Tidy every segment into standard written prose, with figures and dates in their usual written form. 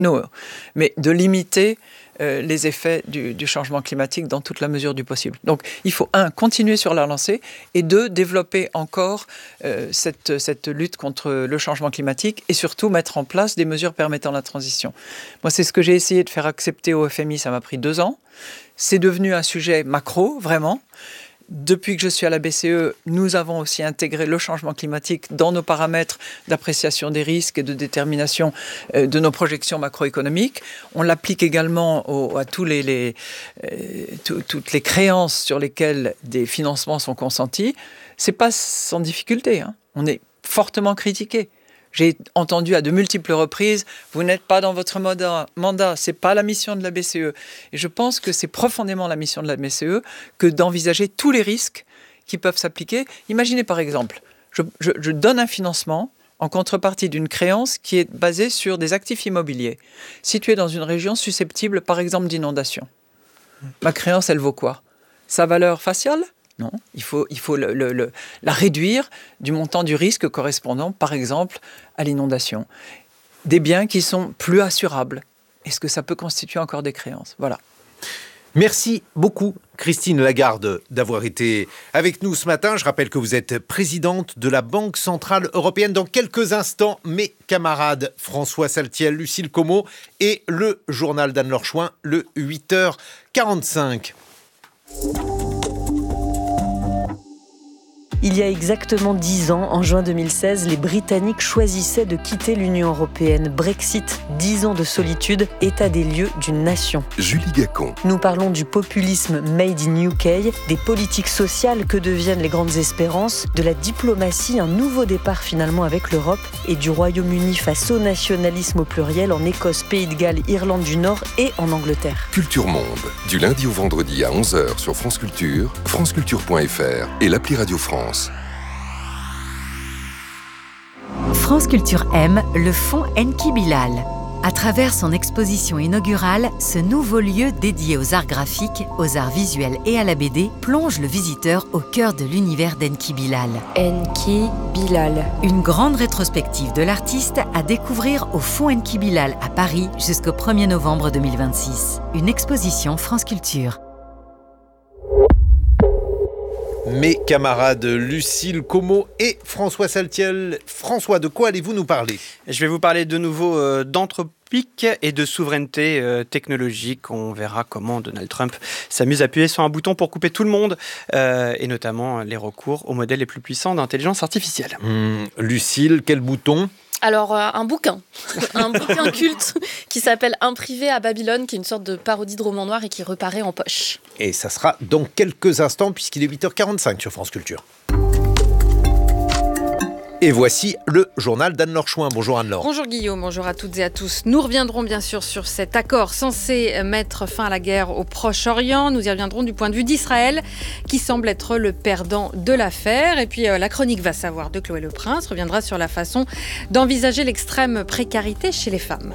non, mais de limiter les effets du changement climatique dans toute la mesure du possible. Donc il faut, continuer sur la lancée, et développer encore cette lutte contre le changement climatique, et surtout mettre en place des mesures permettant la transition. Moi, c'est ce que j'ai essayé de faire accepter au FMI, ça m'a pris 2 ans. C'est devenu un sujet macro, vraiment. Depuis que je suis à la BCE, nous avons aussi intégré le changement climatique dans nos paramètres d'appréciation des risques et de détermination de nos projections macroéconomiques. On l'applique également à toutes les créances sur lesquelles des financements sont consentis. C'est pas sans difficulté, hein. On est fortement critiqué. J'ai entendu à de multiples reprises, vous n'êtes pas dans votre mandat, c'est pas la mission de la BCE. Et je pense que c'est profondément la mission de la BCE que d'envisager tous les risques qui peuvent s'appliquer. Imaginez par exemple, je donne un financement en contrepartie d'une créance qui est basée sur des actifs immobiliers, situés dans une région susceptible par exemple d'inondation. Ma créance, elle vaut quoi? Sa valeur faciale? Non, il faut la réduire du montant du risque correspondant, par exemple, à l'inondation. Des biens qui sont plus assurables. Est-ce que ça peut constituer encore des créances? Voilà. Merci beaucoup, Christine Lagarde, d'avoir été avec nous ce matin. Je rappelle que vous êtes présidente de la Banque Centrale Européenne. Dans quelques instants, mes camarades François Saltiel, Lucile Comeau et le journal d'Anne-Laure Chouin, le 8h45. Il y a exactement 10 ans, en juin 2016, les Britanniques choisissaient de quitter l'Union européenne. Brexit, 10 ans de solitude, état des lieux d'une nation. Julie Gacon. Nous parlons du populisme made in UK, des politiques sociales que deviennent les grandes espérances, de la diplomatie, un nouveau départ finalement avec l'Europe, et du Royaume-Uni face au nationalisme au pluriel en Écosse, Pays de Galles, Irlande du Nord et en Angleterre. Culture Monde, du lundi au vendredi à 11h sur France Culture, franceculture.fr et l'appli Radio France. France Culture aime le fonds Enki Bilal. À travers son exposition inaugurale, ce nouveau lieu dédié aux arts graphiques, aux arts visuels et à la BD plonge le visiteur au cœur de l'univers d'Enki Bilal. Enki Bilal. Une grande rétrospective de l'artiste à découvrir au fonds Enki Bilal à Paris jusqu'au 1er novembre 2026. Une exposition France Culture. Mes camarades Lucile Comeau et François Saltiel. François, de quoi allez-vous nous parler? Je vais vous parler de nouveau d'anthropique et de souveraineté technologique. On verra comment Donald Trump s'amuse à appuyer sur un bouton pour couper tout le monde, et notamment les recours aux modèles les plus puissants d'intelligence artificielle. Lucile, quel bouton? Alors, un bouquin culte qui s'appelle Un privé à Babylone, qui est une sorte de parodie de roman noir et qui reparaît en poche. Et ça sera dans quelques instants, puisqu'il est 8h45 sur France Culture. Et voici le journal d'Anne-Laure Chouin. Bonjour Anne-Laure. Bonjour Guillaume, bonjour à toutes et à tous. Nous reviendrons bien sûr sur cet accord censé mettre fin à la guerre au Proche-Orient. Nous y reviendrons du point de vue d'Israël, qui semble être le perdant de l'affaire. Et puis la chronique Va savoir de Chloé Le Prince reviendra sur la façon d'envisager l'extrême précarité chez les femmes.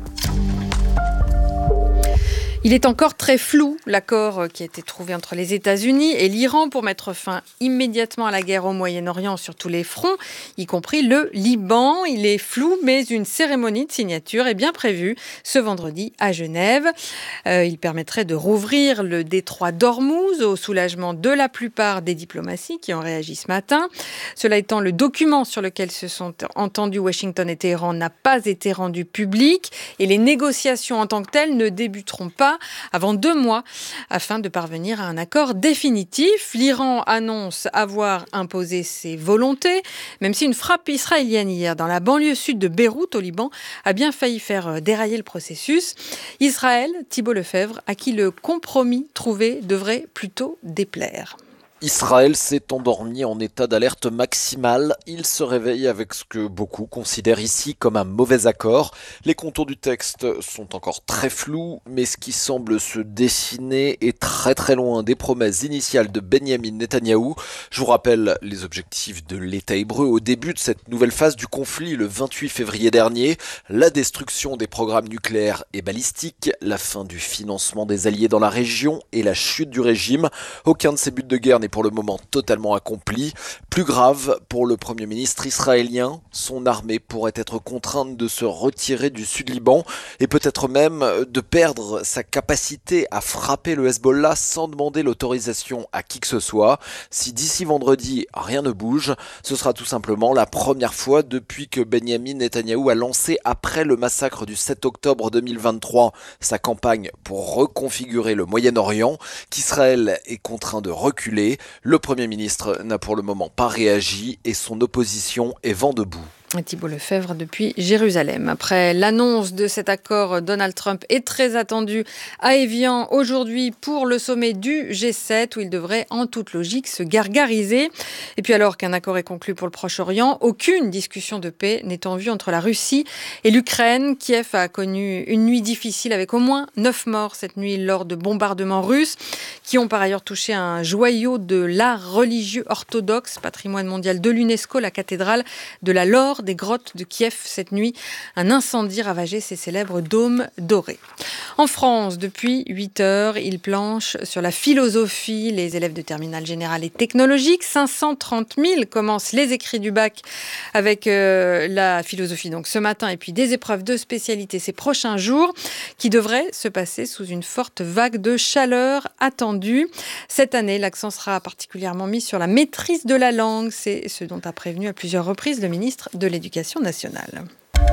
Il est encore très flou, l'accord qui a été trouvé entre les États-Unis et l'Iran pour mettre fin immédiatement à la guerre au Moyen-Orient sur tous les fronts, y compris le Liban. Il est flou, mais une cérémonie de signature est bien prévue ce vendredi à Genève. Il permettrait de rouvrir le détroit d'Ormuz au soulagement de la plupart des diplomaties qui ont réagi ce matin. Cela étant, le document sur lequel se sont entendus Washington et Téhéran n'a pas été rendu public et les négociations en tant que telles ne débuteront pas avant 2 mois afin de parvenir à un accord définitif. L'Iran annonce avoir imposé ses volontés, même si une frappe israélienne hier dans la banlieue sud de Beyrouth au Liban a bien failli faire dérailler le processus. Israël, Thibault Lefebvre, à qui le compromis trouvé devrait plutôt déplaire. Israël s'est endormi en état d'alerte maximale. Il se réveille avec ce que beaucoup considèrent ici comme un mauvais accord. Les contours du texte sont encore très flous, mais ce qui semble se dessiner est très très loin des promesses initiales de Benyamin Netanyahou. Je vous rappelle les objectifs de l'État hébreu au début de cette nouvelle phase du conflit le 28 février dernier. La destruction des programmes nucléaires et balistiques, la fin du financement des alliés dans la région et la chute du régime. Aucun de ces buts de guerre n'est pour le moment totalement accompli. Plus grave, pour le Premier ministre israélien, son armée pourrait être contrainte de se retirer du Sud-Liban et peut-être même de perdre sa capacité à frapper le Hezbollah sans demander l'autorisation à qui que ce soit. Si d'ici vendredi, rien ne bouge, ce sera tout simplement la première fois depuis que Benyamin Netanyahou a lancé, après le massacre du 7 octobre 2023, sa campagne pour reconfigurer le Moyen-Orient, qu'Israël est contraint de reculer. Le Premier ministre n'a pour le moment pas réagi et son opposition est vent debout. Thibault Lefebvre depuis Jérusalem. Après l'annonce de cet accord, Donald Trump est très attendu à Évian aujourd'hui pour le sommet du G7 où il devrait en toute logique se gargariser. Et puis alors qu'un accord est conclu pour le Proche-Orient, aucune discussion de paix n'est en vue entre la Russie et l'Ukraine. Kiev a connu une nuit difficile avec au moins 9 morts cette nuit lors de bombardements russes qui ont par ailleurs touché un joyau de l'art religieux orthodoxe, patrimoine mondial de l'UNESCO, la cathédrale de la Laure des grottes de Kiev cette nuit. Un incendie ravageait ces célèbres dômes dorés. En France, depuis 8 heures, ils planchent sur la philosophie. Les élèves de terminale générale et technologique, 530 000 commencent les écrits du bac avec la philosophie donc ce matin et puis des épreuves de spécialité ces prochains jours qui devraient se passer sous une forte vague de chaleur attendue. Cette année, l'accent sera particulièrement mis sur la maîtrise de la langue. C'est ce dont a prévenu à plusieurs reprises le ministre de l'Éducation nationale.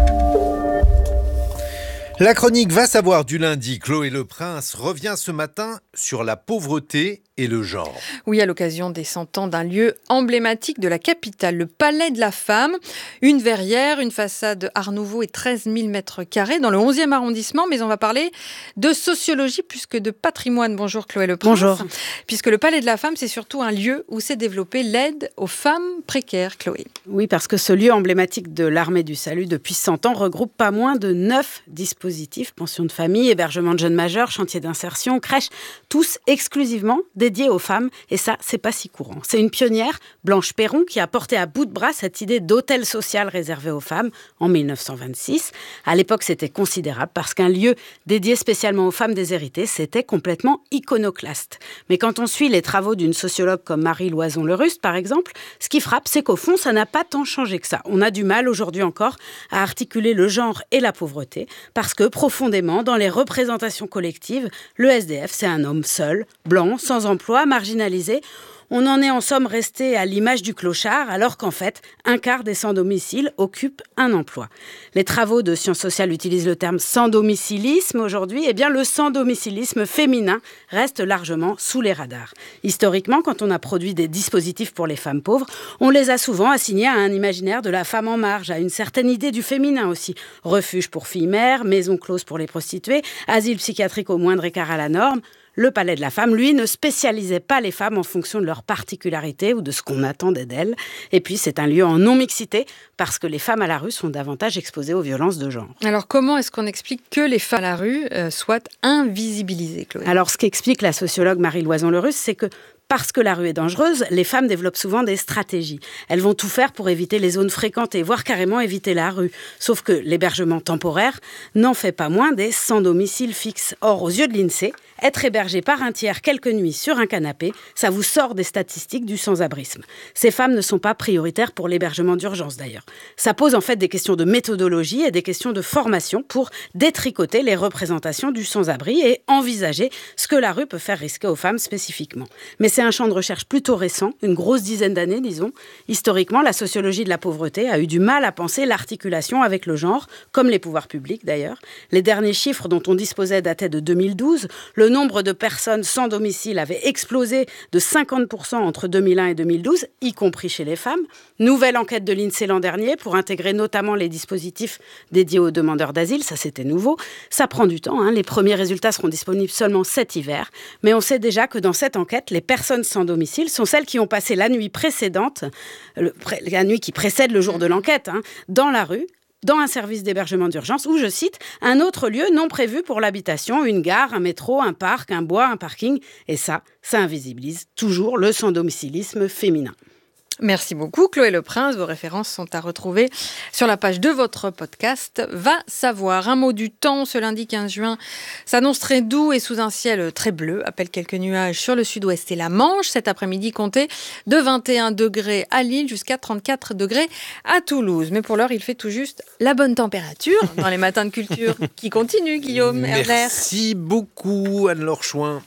La chronique Va savoir du lundi, Chloé Leprince revient ce matin sur la pauvreté et le genre. Oui, à l'occasion des 100 ans d'un lieu emblématique de la capitale, le Palais de la Femme. Une verrière, une façade Art Nouveau et 13 000 mètres carrés dans le 11e arrondissement. Mais on va parler de sociologie plus que de patrimoine. Bonjour Chloé Leprince. Bonjour. Puisque le Palais de la Femme, c'est surtout un lieu où s'est développée l'aide aux femmes précaires, Chloé. Oui, parce que ce lieu emblématique de l'Armée du Salut depuis 100 ans regroupe pas moins de 9 dispositifs, pensions de famille, hébergement de jeunes majeurs, chantier d'insertion, crèche, tous exclusivement dédiés aux femmes. Et ça, c'est pas si courant. C'est une pionnière, Blanche Perron, qui a porté à bout de bras cette idée d'hôtel social réservé aux femmes en 1926. À l'époque, c'était considérable parce qu'un lieu dédié spécialement aux femmes déshéritées, c'était complètement iconoclaste. Mais quand on suit les travaux d'une sociologue comme Marie Loison-Leruste, par exemple, ce qui frappe, c'est qu'au fond, ça n'a pas tant changé que ça. On a du mal aujourd'hui encore à articuler le genre et la pauvreté parce que profondément, dans les représentations collectives, le SDF, c'est un homme seul, blanc, sans emploi, marginalisé. On en est en somme resté à l'image du clochard, alors qu'en fait, un quart des sans-domicile occupent un emploi. Les travaux de sciences sociales utilisent le terme sans-domicilisme aujourd'hui. Eh bien, le sans-domicilisme féminin reste largement sous les radars. Historiquement, quand on a produit des dispositifs pour les femmes pauvres, on les a souvent assignés à un imaginaire de la femme en marge, à une certaine idée du féminin aussi. Refuge pour filles mères, maison close pour les prostituées, asile psychiatrique au moindre écart à la norme. Le Palais de la Femme, lui, ne spécialisait pas les femmes en fonction de leur particularité ou de ce qu'on attendait d'elles. Et puis, c'est un lieu en non-mixité parce que les femmes à la rue sont davantage exposées aux violences de genre. Alors, comment est-ce qu'on explique que les femmes à la rue soient invisibilisées, Chloé ? Alors, ce qu'explique la sociologue Marie Loison-Leruste, c'est que parce que la rue est dangereuse, les femmes développent souvent des stratégies. Elles vont tout faire pour éviter les zones fréquentées, voire carrément éviter la rue. Sauf que l'hébergement temporaire n'en fait pas moins des sans domicile fixe. Or, aux yeux de l'INSEE, être hébergé par un tiers quelques nuits sur un canapé, ça vous sort des statistiques du sans-abrisme. Ces femmes ne sont pas prioritaires pour l'hébergement d'urgence d'ailleurs. Ça pose en fait des questions de méthodologie et des questions de formation pour détricoter les représentations du sans-abri et envisager ce que la rue peut faire risquer aux femmes spécifiquement. Mais c'est un champ de recherche plutôt récent, une grosse dizaine d'années, disons. Historiquement, la sociologie de la pauvreté a eu du mal à penser l'articulation avec le genre, comme les pouvoirs publics d'ailleurs. Les derniers chiffres dont on disposait dataient de 2012. Le nombre de personnes sans domicile avait explosé de 50% entre 2001 et 2012, y compris chez les femmes. Nouvelle enquête de l'INSEE l'an dernier pour intégrer notamment les dispositifs dédiés aux demandeurs d'asile, ça c'était nouveau. Ça prend du temps, les premiers résultats seront disponibles seulement cet hiver. Mais on sait déjà que dans cette enquête, les personnes sans domicile sont celles qui ont passé la nuit précédente, la nuit qui précède le jour de l'enquête, dans la rue, dans un service d'hébergement d'urgence ou, je cite, un autre lieu non prévu pour l'habitation, une gare, un métro, un parc, un bois, un parking. Et ça invisibilise toujours le sans-domicilisme féminin. Merci beaucoup, Chloé Leprince. Vos références sont à retrouver sur la page de votre podcast Va savoir. Un mot du temps, ce lundi 15 juin s'annonce très doux et sous un ciel très bleu. Appelle quelques nuages sur le sud-ouest et la Manche. Cet après-midi, comptez de 21 degrés à Lille jusqu'à 34 degrés à Toulouse. Mais pour l'heure, il fait tout juste la bonne température dans les matins de culture qui continuent, Guillaume Erner. Merci beaucoup, Anne-Laure Chouin.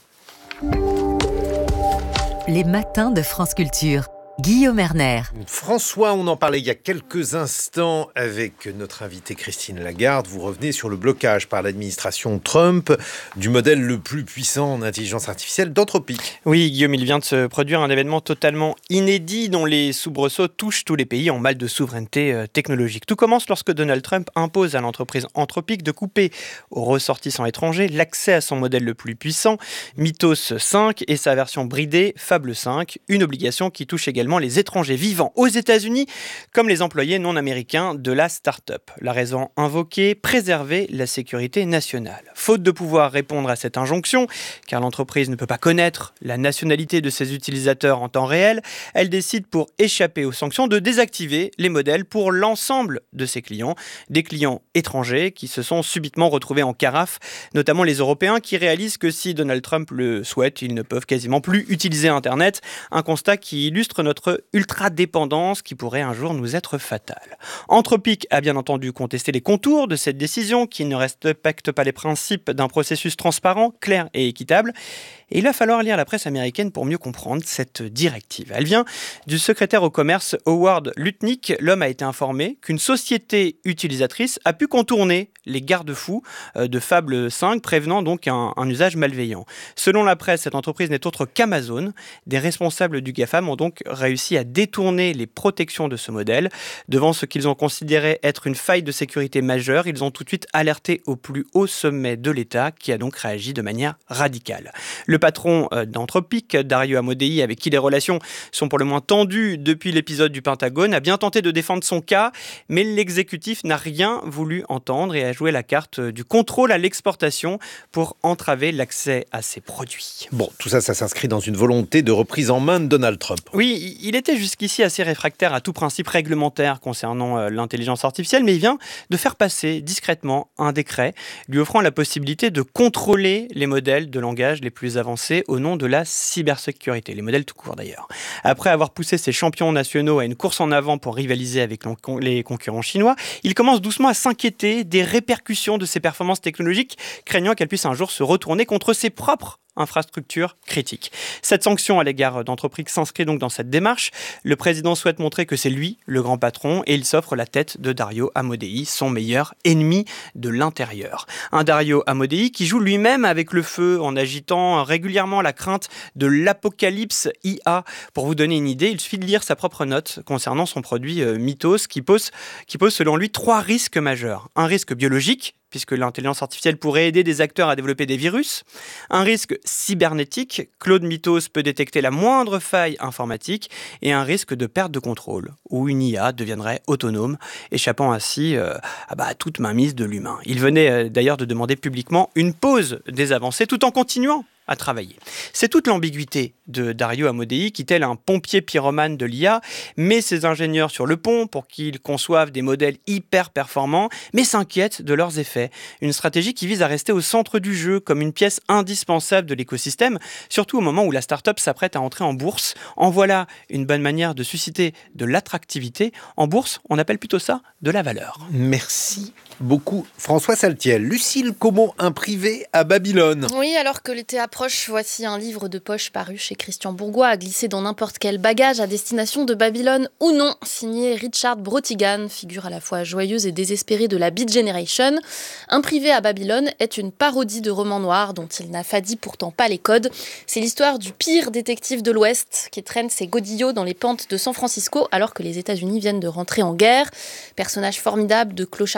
Les matins de France Culture. Guillaume Erner. François, on en parlait il y a quelques instants avec notre invitée Christine Lagarde. Vous revenez sur le blocage par l'administration Trump du modèle le plus puissant en intelligence artificielle d'Anthropic. Oui, Guillaume, il vient de se produire un événement totalement inédit dont les soubresauts touchent tous les pays en mal de souveraineté technologique. Tout commence lorsque Donald Trump impose à l'entreprise Anthropic de couper aux ressortissants étrangers l'accès à son modèle le plus puissant, Mythos 5, et sa version bridée, Fable 5, une obligation qui touche également les étrangers vivant aux États-Unis comme les employés non américains de la start-up. La raison invoquée, préserver la sécurité nationale. Faute de pouvoir répondre à cette injonction, car l'entreprise ne peut pas connaître la nationalité de ses utilisateurs en temps réel, elle décide pour échapper aux sanctions de désactiver les modèles pour l'ensemble de ses clients, des clients étrangers qui se sont subitement retrouvés en carafe, notamment les Européens qui réalisent que si Donald Trump le souhaite, ils ne peuvent quasiment plus utiliser Internet, un constat qui illustre notre ultra-dépendance qui pourrait un jour nous être fatale. Anthropic a bien entendu contesté les contours de cette décision qui ne respecte pas les principes d'un processus transparent, clair et équitable. Et il va falloir lire la presse américaine pour mieux comprendre cette directive. Elle vient du secrétaire au commerce Howard Lutnick. L'homme a été informé qu'une société utilisatrice a pu contourner les garde-fous de Fable 5, prévenant donc un usage malveillant. Selon la presse, cette entreprise n'est autre qu'Amazon. Des responsables du GAFAM ont donc réussi à détourner les protections de ce modèle. Devant ce qu'ils ont considéré être une faille de sécurité majeure, ils ont tout de suite alerté au plus haut sommet de l'État, qui a donc réagi de manière radicale. Le patron d'Anthropic, Dario Amodei, avec qui les relations sont pour le moins tendues depuis l'épisode du Pentagone, a bien tenté de défendre son cas, mais l'exécutif n'a rien voulu entendre et a joué la carte du contrôle à l'exportation pour entraver l'accès à ses produits. Bon, tout ça, ça s'inscrit dans une volonté de reprise en main de Donald Trump. Oui, il était jusqu'ici assez réfractaire à tout principe réglementaire concernant l'intelligence artificielle, mais il vient de faire passer discrètement un décret lui offrant la possibilité de contrôler les modèles de langage les plus avancés au nom de la cybersécurité, les modèles tout court d'ailleurs. Après avoir poussé ses champions nationaux à une course en avant pour rivaliser avec les concurrents chinois, il commence doucement à s'inquiéter des répercussions de ses performances technologiques, craignant qu'elles puissent un jour se retourner contre ses propres infrastructures critiques. Cette sanction à l'égard d'Anthropic s'inscrit donc dans cette démarche. Le président souhaite montrer que c'est lui le grand patron et il s'offre la tête de Dario Amodei, son meilleur ennemi de l'intérieur. Un Dario Amodei qui joue lui-même avec le feu en agitant régulièrement la crainte de l'apocalypse IA. Pour vous donner une idée, il suffit de lire sa propre note concernant son produit Mythos qui pose selon lui 3 risques majeurs. Un risque biologique, puisque l'intelligence artificielle pourrait aider des acteurs à développer des virus. Un risque cybernétique, Claude Mythos peut détecter la moindre faille informatique, et un risque de perte de contrôle, où une IA deviendrait autonome, échappant ainsi à toute mainmise de l'humain. Il venait d'ailleurs de demander publiquement une pause des avancées, tout en continuant à travailler. C'est toute l'ambiguïté de Dario Amodei qui, tel un pompier pyromane de l'IA, met ses ingénieurs sur le pont pour qu'ils conçoivent des modèles hyper performants, mais s'inquiète de leurs effets. Une stratégie qui vise à rester au centre du jeu comme une pièce indispensable de l'écosystème, surtout au moment où la start-up s'apprête à entrer en bourse. En voilà une bonne manière de susciter de l'attractivité. En bourse, on appelle plutôt ça de la valeur. Merci beaucoup. François Saltiel. Lucille Comot, un privé à Babylone. Oui, alors que l'été approche, voici un livre de poche paru chez Christian Bourgois à glisser dans n'importe quel bagage à destination de Babylone ou non, signé Richard Brotigan, figure à la fois joyeuse et désespérée de la Beat Generation. Un privé à Babylone est une parodie de roman noir dont il n'a fadi pourtant pas les codes. C'est l'histoire du pire détective de l'Ouest qui traîne ses godillots dans les pentes de San Francisco alors que les États-Unis viennent de rentrer en guerre. Personnage formidable de clochard céleste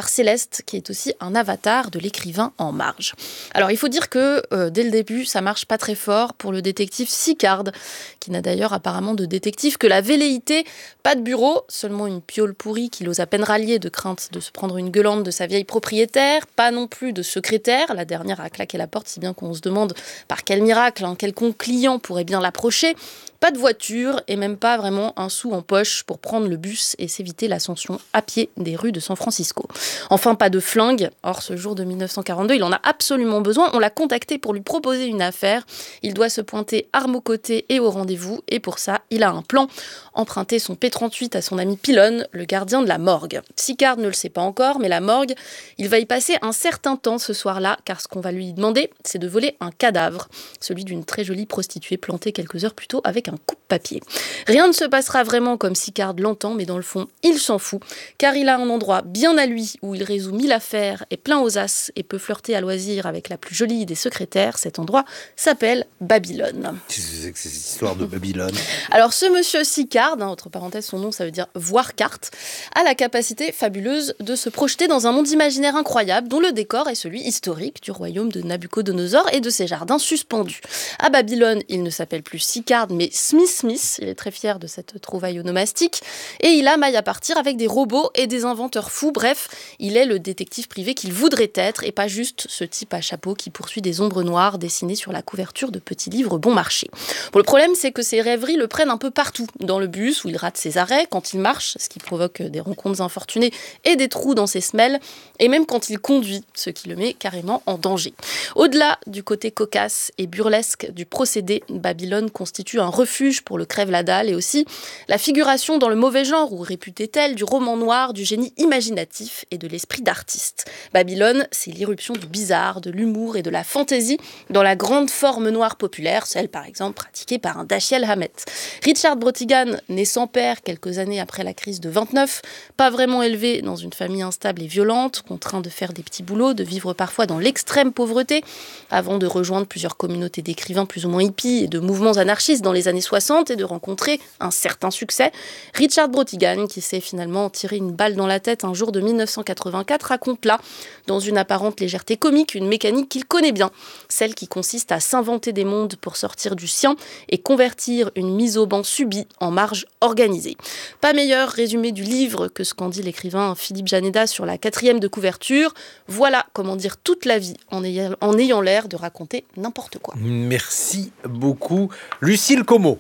Est, qui est aussi un avatar de l'écrivain en marge. Alors il faut dire que dès le début, ça marche pas très fort pour le détective Sicard, qui n'a d'ailleurs apparemment de détective que la velléité, pas de bureau, seulement une piole pourrie qu'il ose à peine rallier de crainte de se prendre une gueulante de sa vieille propriétaire, pas non plus de secrétaire, la dernière a claqué la porte si bien qu'on se demande par quel miracle un quelconque client pourrait bien l'approcher. Pas de voiture et même pas vraiment un sou en poche pour prendre le bus et s'éviter l'ascension à pied des rues de San Francisco. Enfin, pas de flingue. Or, ce jour de 1942, il en a absolument besoin. On l'a contacté pour lui proposer une affaire. Il doit se pointer arme au côté et au rendez-vous. Et pour ça, il a un plan. Emprunter son P38 à son ami Pilon, le gardien de la morgue. Sicard ne le sait pas encore, mais la morgue, il va y passer un certain temps ce soir-là, car ce qu'on va lui demander, c'est de voler un cadavre. Celui d'une très jolie prostituée plantée quelques heures plus tôt avec un coupe-papier. Rien ne se passera vraiment comme Sicard l'entend, mais dans le fond, il s'en fout, car il a un endroit bien à lui où il résout 1000 affaires, est plein aux as et peut flirter à loisir avec la plus jolie des secrétaires. Cet endroit s'appelle Babylone. Qu'est-ce que c'est que cette histoire de Babylone ? Alors ce monsieur Sicard, entre parenthèses son nom ça veut dire voir carte, a la capacité fabuleuse de se projeter dans un monde imaginaire incroyable dont le décor est celui historique du royaume de Nabuchodonosor et de ses jardins suspendus. À Babylone, il ne s'appelle plus Sicard mais Smith, il est très fier de cette trouvaille onomastique, et il a maille à partir avec des robots et des inventeurs fous. Bref, il est le détective privé qu'il voudrait être et pas juste ce type à chapeau qui poursuit des ombres noires dessinées sur la couverture de petits livres bon marché. Bon, le problème, c'est que ces rêveries le prennent un peu partout. Dans le bus, où il rate ses arrêts, quand il marche, ce qui provoque des rencontres infortunées et des trous dans ses semelles, et même quand il conduit, ce qui le met carrément en danger. Au-delà du côté cocasse et burlesque du procédé, Babylone constitue un refuge pour le crève-la-dalle et aussi la figuration dans le mauvais genre, ou réputée telle, du roman noir, du génie imaginatif et de l'esprit d'artiste. Babylone, c'est l'irruption du bizarre, de l'humour et de la fantaisie dans la grande forme noire populaire, celle par exemple pratiquée par un Dashiell Hammett. Richard Brotigan, né sans père quelques années après la crise de 29, pas vraiment élevé dans une famille instable et violente, contraint de faire des petits boulots, de vivre parfois dans l'extrême pauvreté, avant de rejoindre plusieurs communautés d'écrivains plus ou moins hippies et de mouvements anarchistes dans les années 60 et de rencontrer un certain succès. Richard Brotigan, qui s'est finalement tiré une balle dans la tête un jour de 1984, raconte là, dans une apparente légèreté comique, une mécanique qu'il connaît bien, celle qui consiste à s'inventer des mondes pour sortir du sien et convertir une mise au banc subie en marge organisée. Pas meilleur résumé du livre que ce qu'en dit l'écrivain Philippe Janeda sur la 4e de couverture. Voilà comment dire toute la vie en ayant l'air de raconter n'importe quoi. Merci beaucoup. Lucille Como.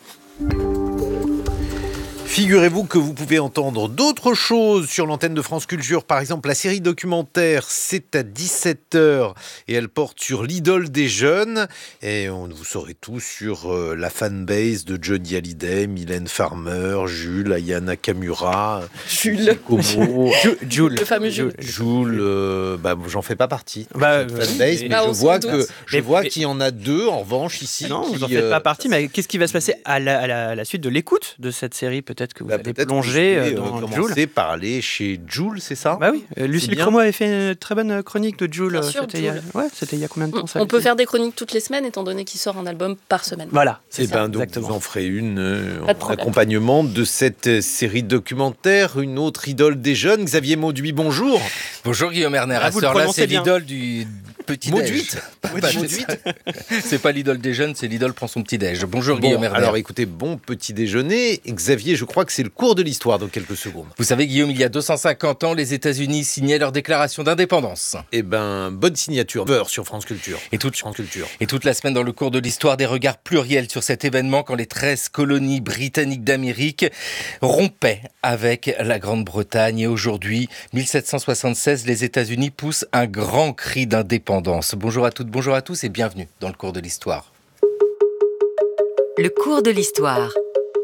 Figurez-vous que vous pouvez entendre d'autres choses sur l'antenne de France Culture. Par exemple, la série documentaire, c'est à 17h et elle porte sur l'idole des jeunes. Et vous saurez tout sur la fanbase de Johnny Hallyday, Mylène Farmer, Jules, Aya Nakamura, Jules. Jules. Le fameux Jules. Jules, j'en fais pas partie. Fanbase, mais je vois qu'il y en a deux, en revanche, ici. Non, vous n'en faites pas partie, mais qu'est-ce qui va se passer à la suite de l'écoute de cette série ? Peut-être que vous allez plonger dans Jul. Commencer par aller chez Jul, c'est ça ? Bah oui, Lucille Cromo avait fait une très bonne chronique de Jul. C'était il y a combien de temps ça ? On peut faire des chroniques toutes les semaines, étant donné qu'il sort un album par semaine. Voilà, c'est ça. Donc vous en ferez une en accompagnement de cette série documentaire, une autre idole des jeunes. Xavier Mauduit, bonjour. Bonjour Guillaume Erner. À cette heure-là, c'est l'idole du petit-déj. C'est pas l'idole des jeunes, c'est l'idole prend son petit-déj. Bonjour Guillaume Erner. Alors écoutez, bon petit déjeuner. Xavier, je crois que c'est le cours de l'histoire dans quelques secondes. Vous savez Guillaume, il y a 250 ans, les États-Unis signaient leur déclaration d'indépendance. Eh ben, bonne signature sur France Culture. Et toute la semaine dans le cours de l'histoire, des regards pluriels sur cet événement quand les 13 colonies britanniques d'Amérique rompaient avec la Grande-Bretagne. Et aujourd'hui, 1776, les États-Unis poussent un grand cri d'indépendance. Bonjour à toutes, bonjour à tous et bienvenue dans le cours de l'histoire. Le cours de l'histoire.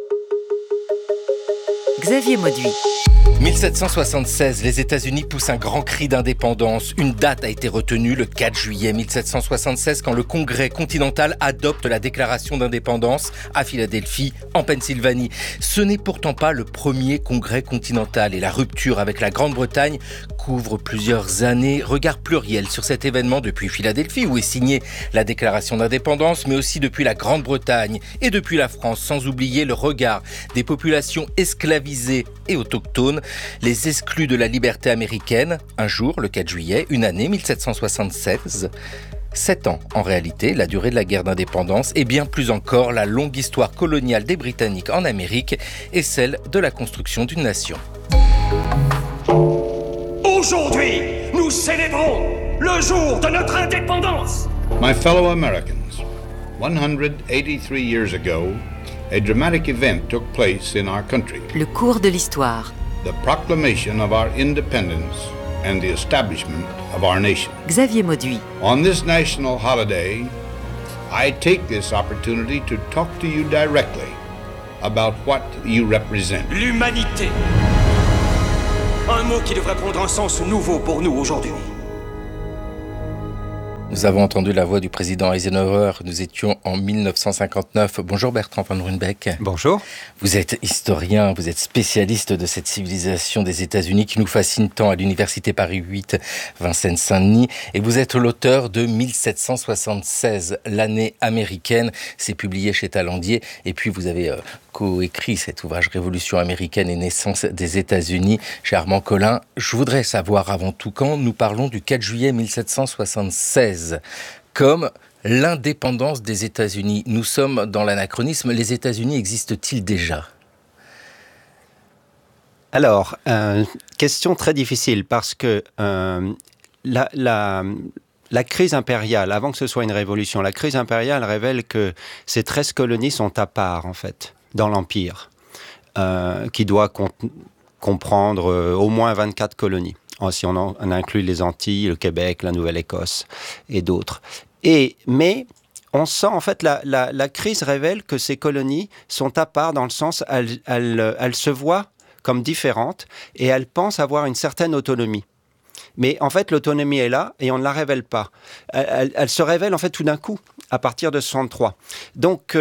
Xavier Mauduit. 1776, les États-Unis poussent un grand cri d'indépendance. Une date a été retenue, le 4 juillet 1776, quand le Congrès continental adopte la déclaration d'indépendance à Philadelphie, en Pennsylvanie. Ce n'est pourtant pas le premier Congrès continental et la rupture avec la Grande-Bretagne couvre plusieurs années. Regard pluriel sur cet événement depuis Philadelphie, où est signée la déclaration d'indépendance, mais aussi depuis la Grande-Bretagne et depuis la France, sans oublier le regard des populations esclavisées et autochtones. Les exclus de la liberté américaine, un jour, le 4 juillet, une année, 1776. 7 ans, en réalité, la durée de la guerre d'indépendance et bien plus encore la longue histoire coloniale des Britanniques en Amérique et celle de la construction d'une nation. Aujourd'hui, nous célébrons le jour de notre indépendance. My fellow Americans, 183 years ago, a dramatic event took place in our country. Le cours de l'histoire. The proclamation of our independence and the establishment of our nation. Xavier Mauduit. On this national holiday, I take this opportunity to talk to you directly about what you represent. L'humanité. Un mot qui devrait prendre un sens nouveau pour nous aujourd'hui. Nous avons entendu la voix du président Eisenhower. Nous étions en 1959. Bonjour Bertrand Van Ruynbeck. Bonjour. Vous êtes historien, vous êtes spécialiste de cette civilisation des États-Unis qui nous fascine tant à l'université Paris 8, Vincennes-Saint-Denis. Et vous êtes l'auteur de 1776, l'année américaine. C'est publié chez Talandier. Et puis vous avez coécrit cet ouvrage Révolution américaine et naissance des États-Unis chez Armand Collin. Je voudrais savoir avant tout quand nous parlons du 4 juillet 1776 comme l'indépendance des États-Unis. Nous sommes dans l'anachronisme. Les États-Unis existent-ils déjà ? Alors, question très difficile parce que la crise impériale, avant que ce soit une révolution, la crise impériale révèle que ces 13 colonies sont à part, en fait, dans l'Empire, qui doit comprendre au moins 24 colonies, si on inclut les Antilles, le Québec, la Nouvelle-Écosse et d'autres. Mais on sent, en fait, la crise révèle que ces colonies sont à part dans le sens, elles se voient comme différentes et elles pensent avoir une certaine autonomie. Mais en fait, l'autonomie est là et on ne la révèle pas. Elle se révèle en fait tout d'un coup, à partir de 63. Donc,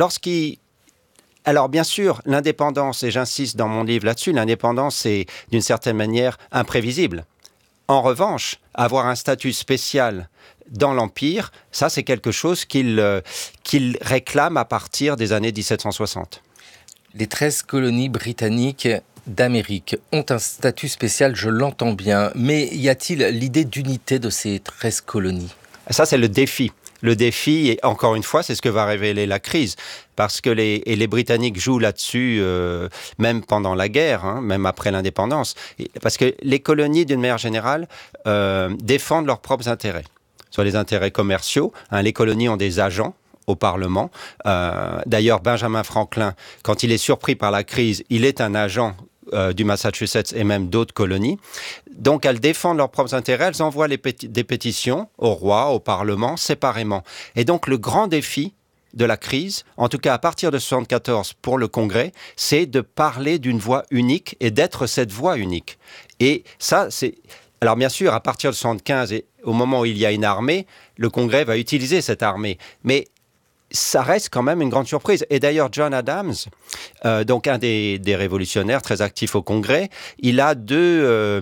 alors bien sûr, l'indépendance, et j'insiste dans mon livre là-dessus, l'indépendance est d'une certaine manière imprévisible. En revanche, avoir un statut spécial dans l'Empire, ça c'est quelque chose qu'il réclame à partir des années 1760. Les 13 colonies britanniques d'Amérique ont un statut spécial, je l'entends bien, mais y a-t-il l'idée d'unité de ces 13 colonies ? Ça c'est le défi. Le défi, et encore une fois, c'est ce que va révéler la crise, parce que les Britanniques jouent là-dessus, même pendant la guerre, même après l'indépendance, parce que les colonies, d'une manière générale, défendent leurs propres intérêts, soit les intérêts commerciaux. Les colonies ont des agents au Parlement. D'ailleurs, Benjamin Franklin, quand il est surpris par la crise, il est un agent du Massachusetts et même d'autres colonies. Donc, elles défendent leurs propres intérêts, elles envoient des pétitions au roi, au Parlement, séparément. Et donc, le grand défi de la crise, en tout cas à partir de 1974 pour le Congrès, c'est de parler d'une voix unique et d'être cette voix unique. Et ça, c'est... Alors, bien sûr, à partir de 1975, et au moment où il y a une armée, le Congrès va utiliser cette armée. Mais ça reste quand même une grande surprise. Et d'ailleurs, John Adams, donc un des révolutionnaires très actifs au Congrès, il a deux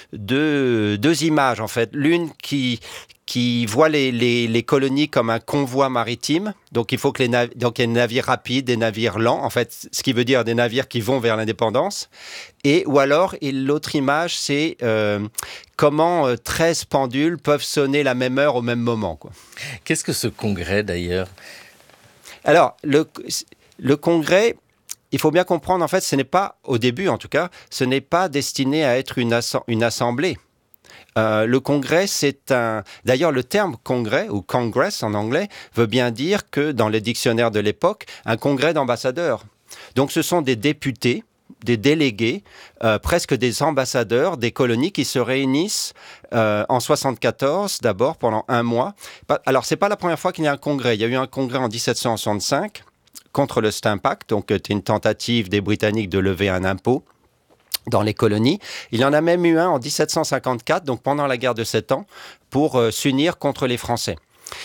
images, en fait. L'une qui voit les colonies comme un convoi maritime. Donc, il faut que donc, il y ait des navires rapides, des navires lents, en fait, ce qui veut dire des navires qui vont vers l'indépendance. Ou alors, l'autre image, c'est comment 13 pendules peuvent sonner la même heure au même moment, quoi. Qu'est-ce que ce congrès, d'ailleurs ? Alors, le congrès, il faut bien comprendre, en fait, ce n'est pas, au début en tout cas, ce n'est pas destiné à être une assemblée. Le congrès, c'est un... D'ailleurs, le terme congrès, ou congress en anglais, veut bien dire que, dans les dictionnaires de l'époque, un congrès d'ambassadeurs. Donc, ce sont des députés, des délégués, presque des ambassadeurs des colonies qui se réunissent en 1974, d'abord, pendant un mois. Alors, ce n'est pas la première fois qu'il y a un congrès. Il y a eu un congrès en 1765 contre le Stamp Act, donc c'était une tentative des Britanniques de lever un impôt dans les colonies. Il y en a même eu un en 1754, donc pendant la guerre de 7 ans, pour s'unir contre les Français.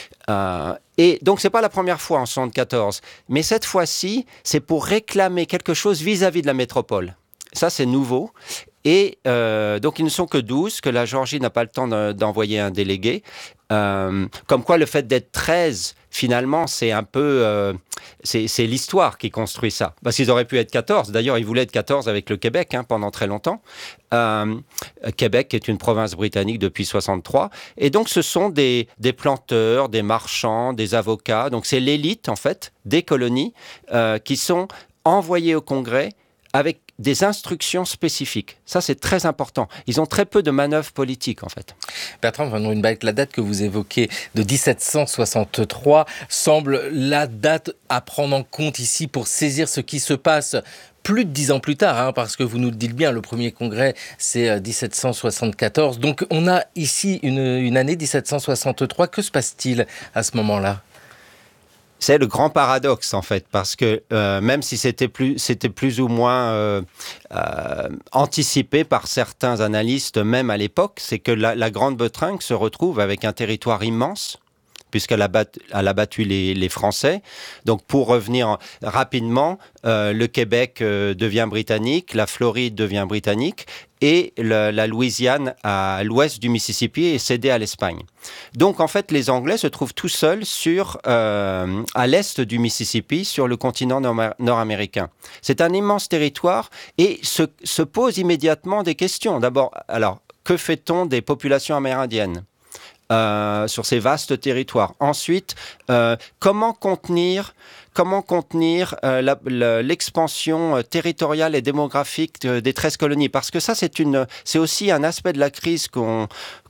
Et donc, ce n'est pas la première fois en 1974, mais cette fois-ci, c'est pour réclamer quelque chose vis-à-vis de la métropole. Ça, c'est nouveau. Et donc, ils ne sont que 12, que la Géorgie n'a pas le temps d'envoyer un délégué. Comme quoi, le fait d'être 13, finalement, c'est un peu c'est l'histoire qui construit ça. Parce qu'ils auraient pu être 14. D'ailleurs, ils voulaient être 14 avec le Québec pendant très longtemps. Québec est une province britannique depuis 1963. Et donc, ce sont des planteurs, des marchands, des avocats. Donc, c'est l'élite, en fait, des colonies qui sont envoyés au Congrès avec des instructions spécifiques. Ça, c'est très important. Ils ont très peu de manœuvres politiques, en fait. Bertrand Van Rooyenbeek, la date que vous évoquez de 1763 semble la date à prendre en compte ici pour saisir ce qui se passe plus de 10 ans plus tard, parce que vous nous le dites bien, le premier congrès, c'est 1774. Donc, on a ici une année 1763. Que se passe-t-il à ce moment-là ? C'est le grand paradoxe, en fait, parce que même si c'était plus ou moins anticipé par certains analystes, même à l'époque, c'est que la Grande-Bretagne se retrouve avec un territoire immense, puisqu'elle a battu les Français. Donc, pour revenir rapidement, le Québec devient britannique, la Floride devient britannique, et la Louisiane à l'ouest du Mississippi est cédée à l'Espagne. Donc, en fait, les Anglais se trouvent tout seuls à l'est du Mississippi, sur le continent nord-américain. C'est un immense territoire et se pose immédiatement des questions. D'abord, alors, que fait-on des populations amérindiennes sur ces vastes territoires? Ensuite, comment contenir l'expansion territoriale et démographique des 13 colonies? Parce que ça, c'est aussi un aspect de la crise qu'on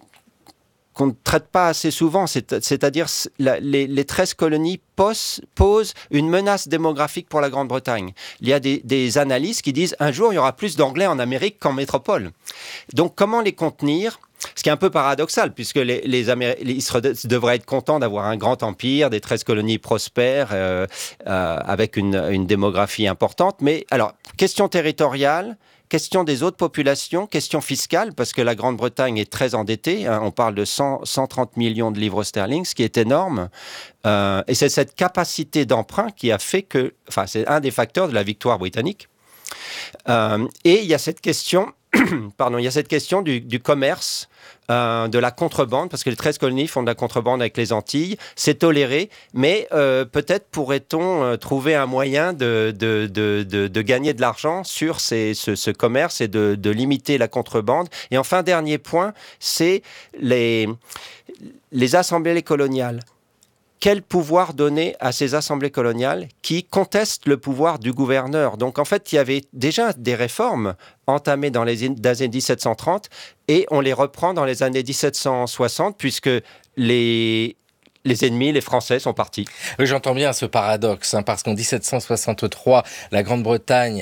ne traite pas assez souvent, c'est-à-dire les 13 colonies posent une menace démographique pour la Grande-Bretagne. Il y a des analyses qui disent un jour, il y aura plus d'Anglais en Amérique qu'en métropole. Donc, comment les contenir ? Ce qui est un peu paradoxal, puisque ils devraient être contents d'avoir un grand empire, des 13 colonies prospères, avec une démographie importante. Mais alors, question territoriale, question des autres populations, question fiscale, parce que la Grande-Bretagne est très endettée. On parle de 130 millions de livres sterling, ce qui est énorme. Et c'est cette capacité d'emprunt qui a fait que... Enfin, c'est un des facteurs de la victoire britannique. Et il y a cette question... il y a cette question du commerce, de la contrebande, parce que les 13 colonies font de la contrebande avec les Antilles. C'est toléré, mais peut-être pourrait-on trouver un moyen de gagner de l'argent sur ce commerce et de limiter la contrebande. Et enfin, dernier point, c'est les assemblées coloniales. Quel pouvoir donner à ces assemblées coloniales qui contestent le pouvoir du gouverneur? Donc, en fait, il y avait déjà des réformes entamées dans les années 1730 et on les reprend dans les années 1760 puisque les ennemis, les Français, sont partis. Oui, j'entends bien ce paradoxe, parce qu'en 1763, la Grande-Bretagne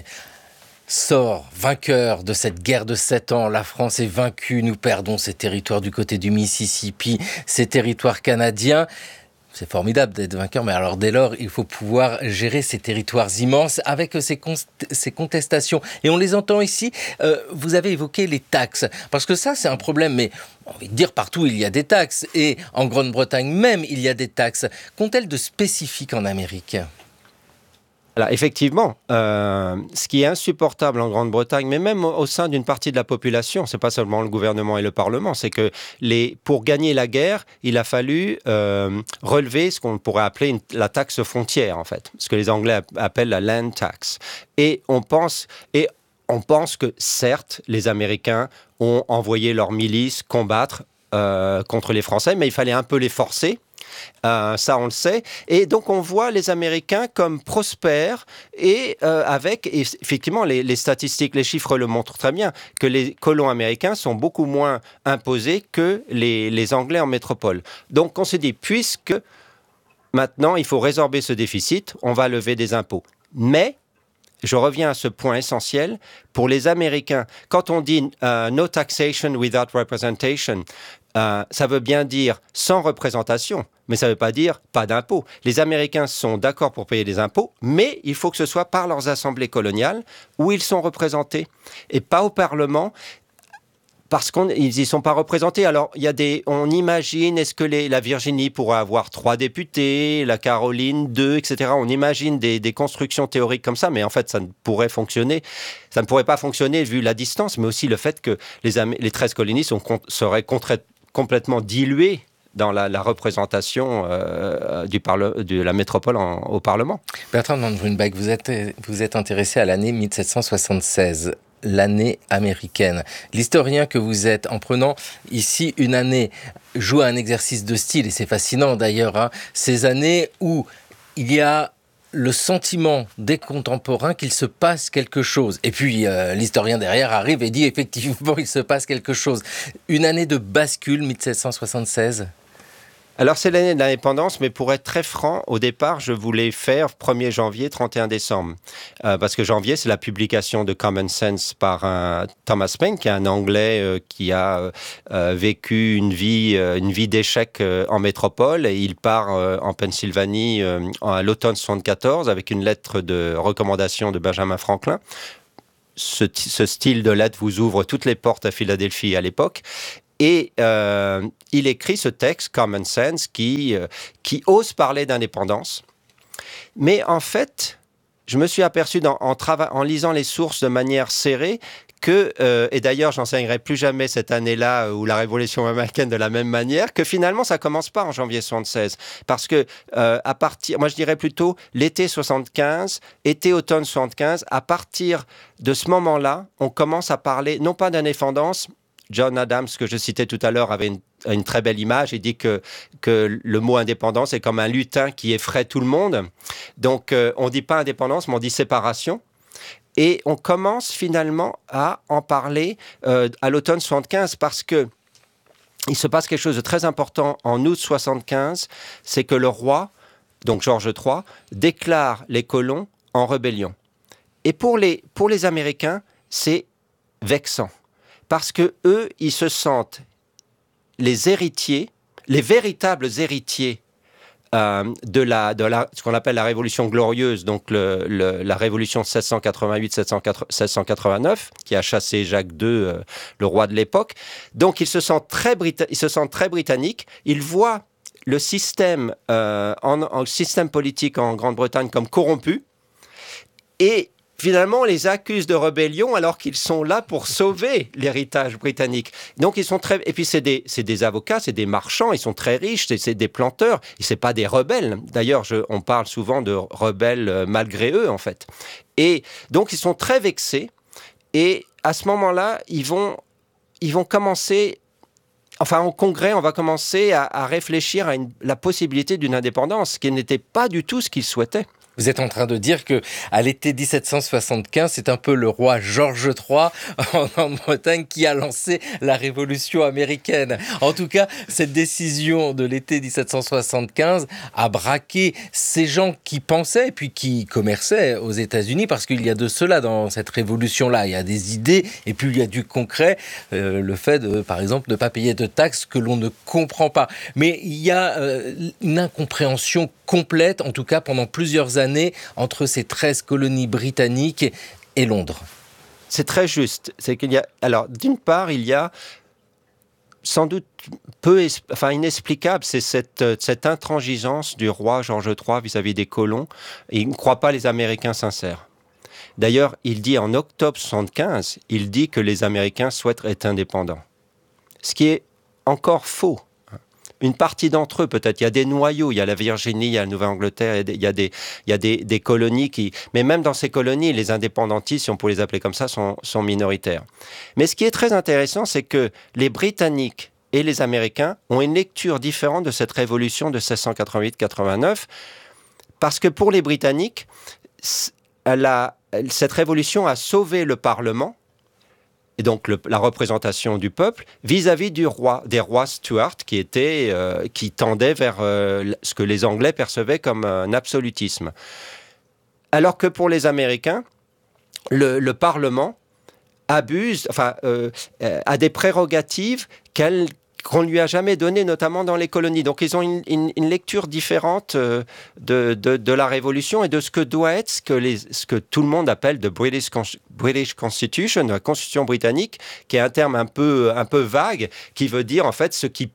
sort vainqueur de cette guerre de 7 ans. La France est vaincue, nous perdons ces territoires du côté du Mississippi, ces territoires canadiens. C'est formidable d'être vainqueur, mais alors dès lors, il faut pouvoir gérer ces territoires immenses avec ces contestations. Et on les entend ici. Vous avez évoqué les taxes, parce que ça, c'est un problème, mais on va dire partout, il y a des taxes. Et en Grande-Bretagne même, il y a des taxes. Qu'ont-elles de spécifique en Amérique ? Alors, effectivement, ce qui est insupportable en Grande-Bretagne, mais même au sein d'une partie de la population, c'est pas seulement le gouvernement et le Parlement, c'est que pour gagner la guerre, il a fallu relever ce qu'on pourrait appeler la taxe foncière, en fait, ce que les Anglais appellent la land tax. Et on pense que, certes, les Américains ont envoyé leurs milices combattre contre les Français, mais il fallait un peu les forcer. Ça, on le sait. Et donc, on voit les Américains comme prospères et effectivement, les statistiques, les chiffres le montrent très bien, que les colons américains sont beaucoup moins imposés que les Anglais en métropole. Donc, on s'est dit, puisque maintenant, il faut résorber ce déficit, on va lever des impôts. Mais... je reviens à ce point essentiel. Pour les Américains, quand on dit no taxation without representation, ça veut bien dire sans représentation, mais ça ne veut pas dire pas d'impôts. Les Américains sont d'accord pour payer des impôts, mais il faut que ce soit par leurs assemblées coloniales où ils sont représentés et pas au Parlement. Parce qu'ils n'y sont pas représentés. Alors, on imagine, est-ce que la Virginie pourrait avoir 3 députés, la Caroline 2, etc. On imagine des constructions théoriques comme ça, mais en fait, ça ne pourrait pas fonctionner vu la distance, mais aussi le fait que les 13 colonies seraient complètement diluées dans la représentation de la métropole au Parlement. Bertrand Van Grunbeck, vous êtes intéressé à l'année 1776. L'année américaine. L'historien que vous êtes, en prenant ici une année, joue à un exercice de style, et c'est fascinant d'ailleurs, ces années où il y a le sentiment des contemporains qu'il se passe quelque chose. Et puis l'historien derrière arrive et dit effectivement il se passe quelque chose. Une année de bascule, 1776 ? Alors, c'est l'année de l'indépendance, mais pour être très franc, au départ, je voulais faire 1er janvier, 31 décembre. Parce que janvier, c'est la publication de Common Sense par Thomas Paine, qui est un Anglais qui a vécu une vie d'échec en métropole. Et il part en Pennsylvanie à l'automne 74 avec une lettre de recommandation de Benjamin Franklin. Ce style de lettre vous ouvre toutes les portes à Philadelphie à l'époque. Et il écrit ce texte, Common Sense, qui ose parler d'indépendance. Mais en fait, je me suis aperçu en lisant les sources de manière serrée que, et d'ailleurs j'enseignerai plus jamais cette année-là ou la Révolution américaine de la même manière, que finalement ça commence pas en janvier 76. Parce que moi je dirais plutôt l'été 75, été-automne 75, à partir de ce moment-là, on commence à parler non pas d'indépendance. John Adams, que je citais tout à l'heure, avait une très belle image. Il dit que le mot indépendance est comme un lutin qui effraie tout le monde. Donc, on ne dit pas indépendance, mais on dit séparation. Et on commence finalement à en parler à l'automne 75 parce que il se passe quelque chose de très important en août 75, c'est que le roi, donc Georges III, déclare les colons en rébellion. Et pour les Américains, c'est vexant. Parce que eux, ils se sentent les héritiers, les véritables héritiers de ce qu'on appelle la Révolution glorieuse, donc la Révolution 1688-1689, qui a chassé Jacques II, le roi de l'époque. Donc ils se sentent très britanniques. Ils voient le système politique en Grande-Bretagne comme corrompu. Et finalement, on les accuse de rébellion alors qu'ils sont là pour sauver l'héritage britannique. Donc, ils sont très... Et puis, c'est des avocats, c'est des marchands, ils sont très riches, c'est des planteurs, et c'est pas des rebelles. D'ailleurs, on parle souvent de rebelles malgré eux, en fait. Et donc, ils sont très vexés. Et à ce moment-là, ils vont commencer... Enfin, au Congrès, on va commencer à réfléchir à la possibilité d'une indépendance, ce qui n'était pas du tout ce qu'ils souhaitaient. Vous êtes en train de dire que à l'été 1775, c'est un peu le roi Georges III en Bretagne qui a lancé la Révolution américaine. En tout cas, cette décision de l'été 1775 a braqué ces gens qui pensaient et puis qui commerçaient aux États-Unis, parce qu'il y a de cela dans cette révolution-là. Il y a des idées et puis il y a du concret. Le fait, par exemple, de ne pas payer de taxes que l'on ne comprend pas. Mais il y a une incompréhension complète, en tout cas pendant plusieurs années, entre ces 13 colonies britanniques et Londres. C'est très juste. C'est qu'il y a, alors, d'une part, il y a sans doute inexplicable, c'est cette intransigeance du roi Georges III vis-à-vis des colons. Il ne croit pas les Américains sincères. D'ailleurs, il dit en octobre 75, il dit que les Américains souhaitent être indépendants. Ce qui est encore faux. Une partie d'entre eux, peut-être, il y a des noyaux, il y a la Virginie, il y a la Nouvelle-Angleterre, il y a des colonies qui... Mais même dans ces colonies, les indépendantistes, si on peut les appeler comme ça, sont minoritaires. Mais ce qui est très intéressant, c'est que les Britanniques et les Américains ont une lecture différente de cette révolution de 1688-89, parce que pour les Britanniques, cette révolution a sauvé le Parlement, et donc la représentation du peuple, vis-à-vis des rois Stuart, qui tendaient vers ce que les Anglais percevaient comme un absolutisme. Alors que pour les Américains, le Parlement abuse, a des prérogatives qu'on ne lui a jamais données, notamment dans les colonies. Donc ils ont une lecture différente de la Révolution et de ce que doit être ce que tout le monde appelle the British Constitution, la Constitution britannique, qui est un terme un peu vague, qui veut dire en fait ce qui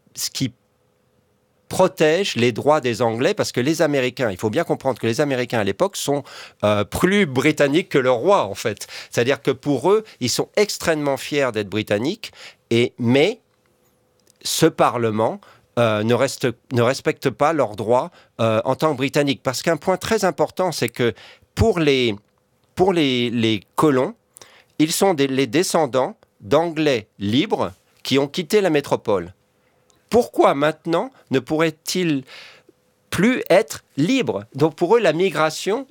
protège les droits des Anglais, parce que les Américains, il faut bien comprendre que les Américains à l'époque sont plus britanniques que le roi, en fait. C'est-à-dire que pour eux, ils sont extrêmement fiers d'être britanniques, mais ce Parlement ne respectent pas leurs droits en tant que Britanniques. Parce qu'un point très important, c'est que pour les colons, ils sont les descendants d'Anglais libres qui ont quitté la métropole. Pourquoi maintenant ne pourraient-ils plus être libres? Donc pour eux, la migration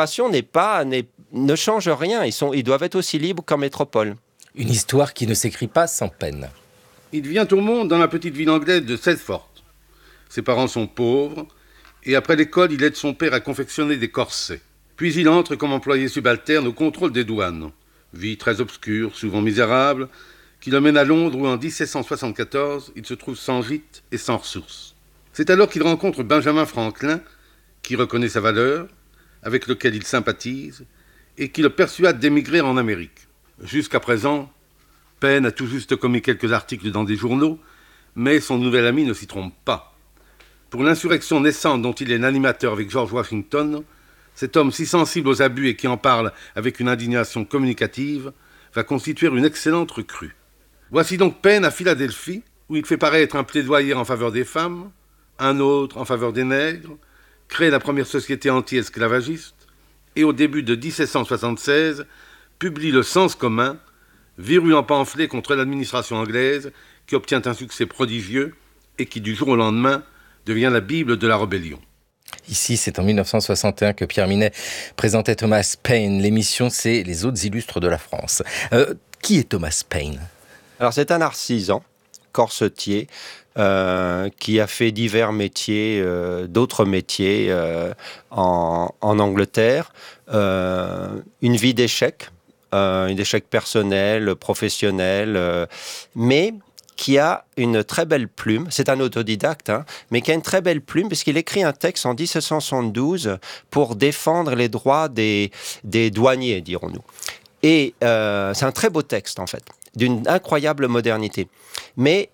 ne change rien. Ils doivent être aussi libres qu'en métropole. Une histoire qui ne s'écrit pas sans peine. Il vient au monde dans la petite ville anglaise de Sedford. Ses parents sont pauvres, et après l'école, il aide son père à confectionner des corsets. Puis il entre comme employé subalterne au contrôle des douanes. Vie très obscure, souvent misérable, qui le mène à Londres où en 1774, il se trouve sans gîte et sans ressources. C'est alors qu'il rencontre Benjamin Franklin, qui reconnaît sa valeur, avec lequel il sympathise, et qui le persuade d'émigrer en Amérique. Jusqu'à présent, Penn a tout juste commis quelques articles dans des journaux, mais son nouvel ami ne s'y trompe pas. Pour l'insurrection naissante dont il est l'animateur avec George Washington, cet homme si sensible aux abus et qui en parle avec une indignation communicative va constituer une excellente recrue. Voici donc Penn à Philadelphie, où il fait paraître un plaidoyer en faveur des femmes, un autre en faveur des nègres, crée la première société anti-esclavagiste, et au début de 1776, publie Le Sens commun, virulent pamphlet contre l'administration anglaise, qui obtient un succès prodigieux et qui, du jour au lendemain, devient la Bible de la rébellion. Ici, c'est en 1961 que Pierre Minet présentait Thomas Paine. L'émission, c'est Les Autres Illustres de la France. Qui est Thomas Paine ? Alors, c'est un artisan, corsetier, qui a fait divers métiers, d'autres métiers en Angleterre. Une vie d'échec, un échec personnel, professionnel, mais qui a une très belle plume, c'est un autodidacte, mais qui a une très belle plume puisqu'il écrit un texte en 1772 pour défendre les droits des douaniers, dirons-nous. Et c'est un très beau texte, en fait, d'une incroyable modernité. Mais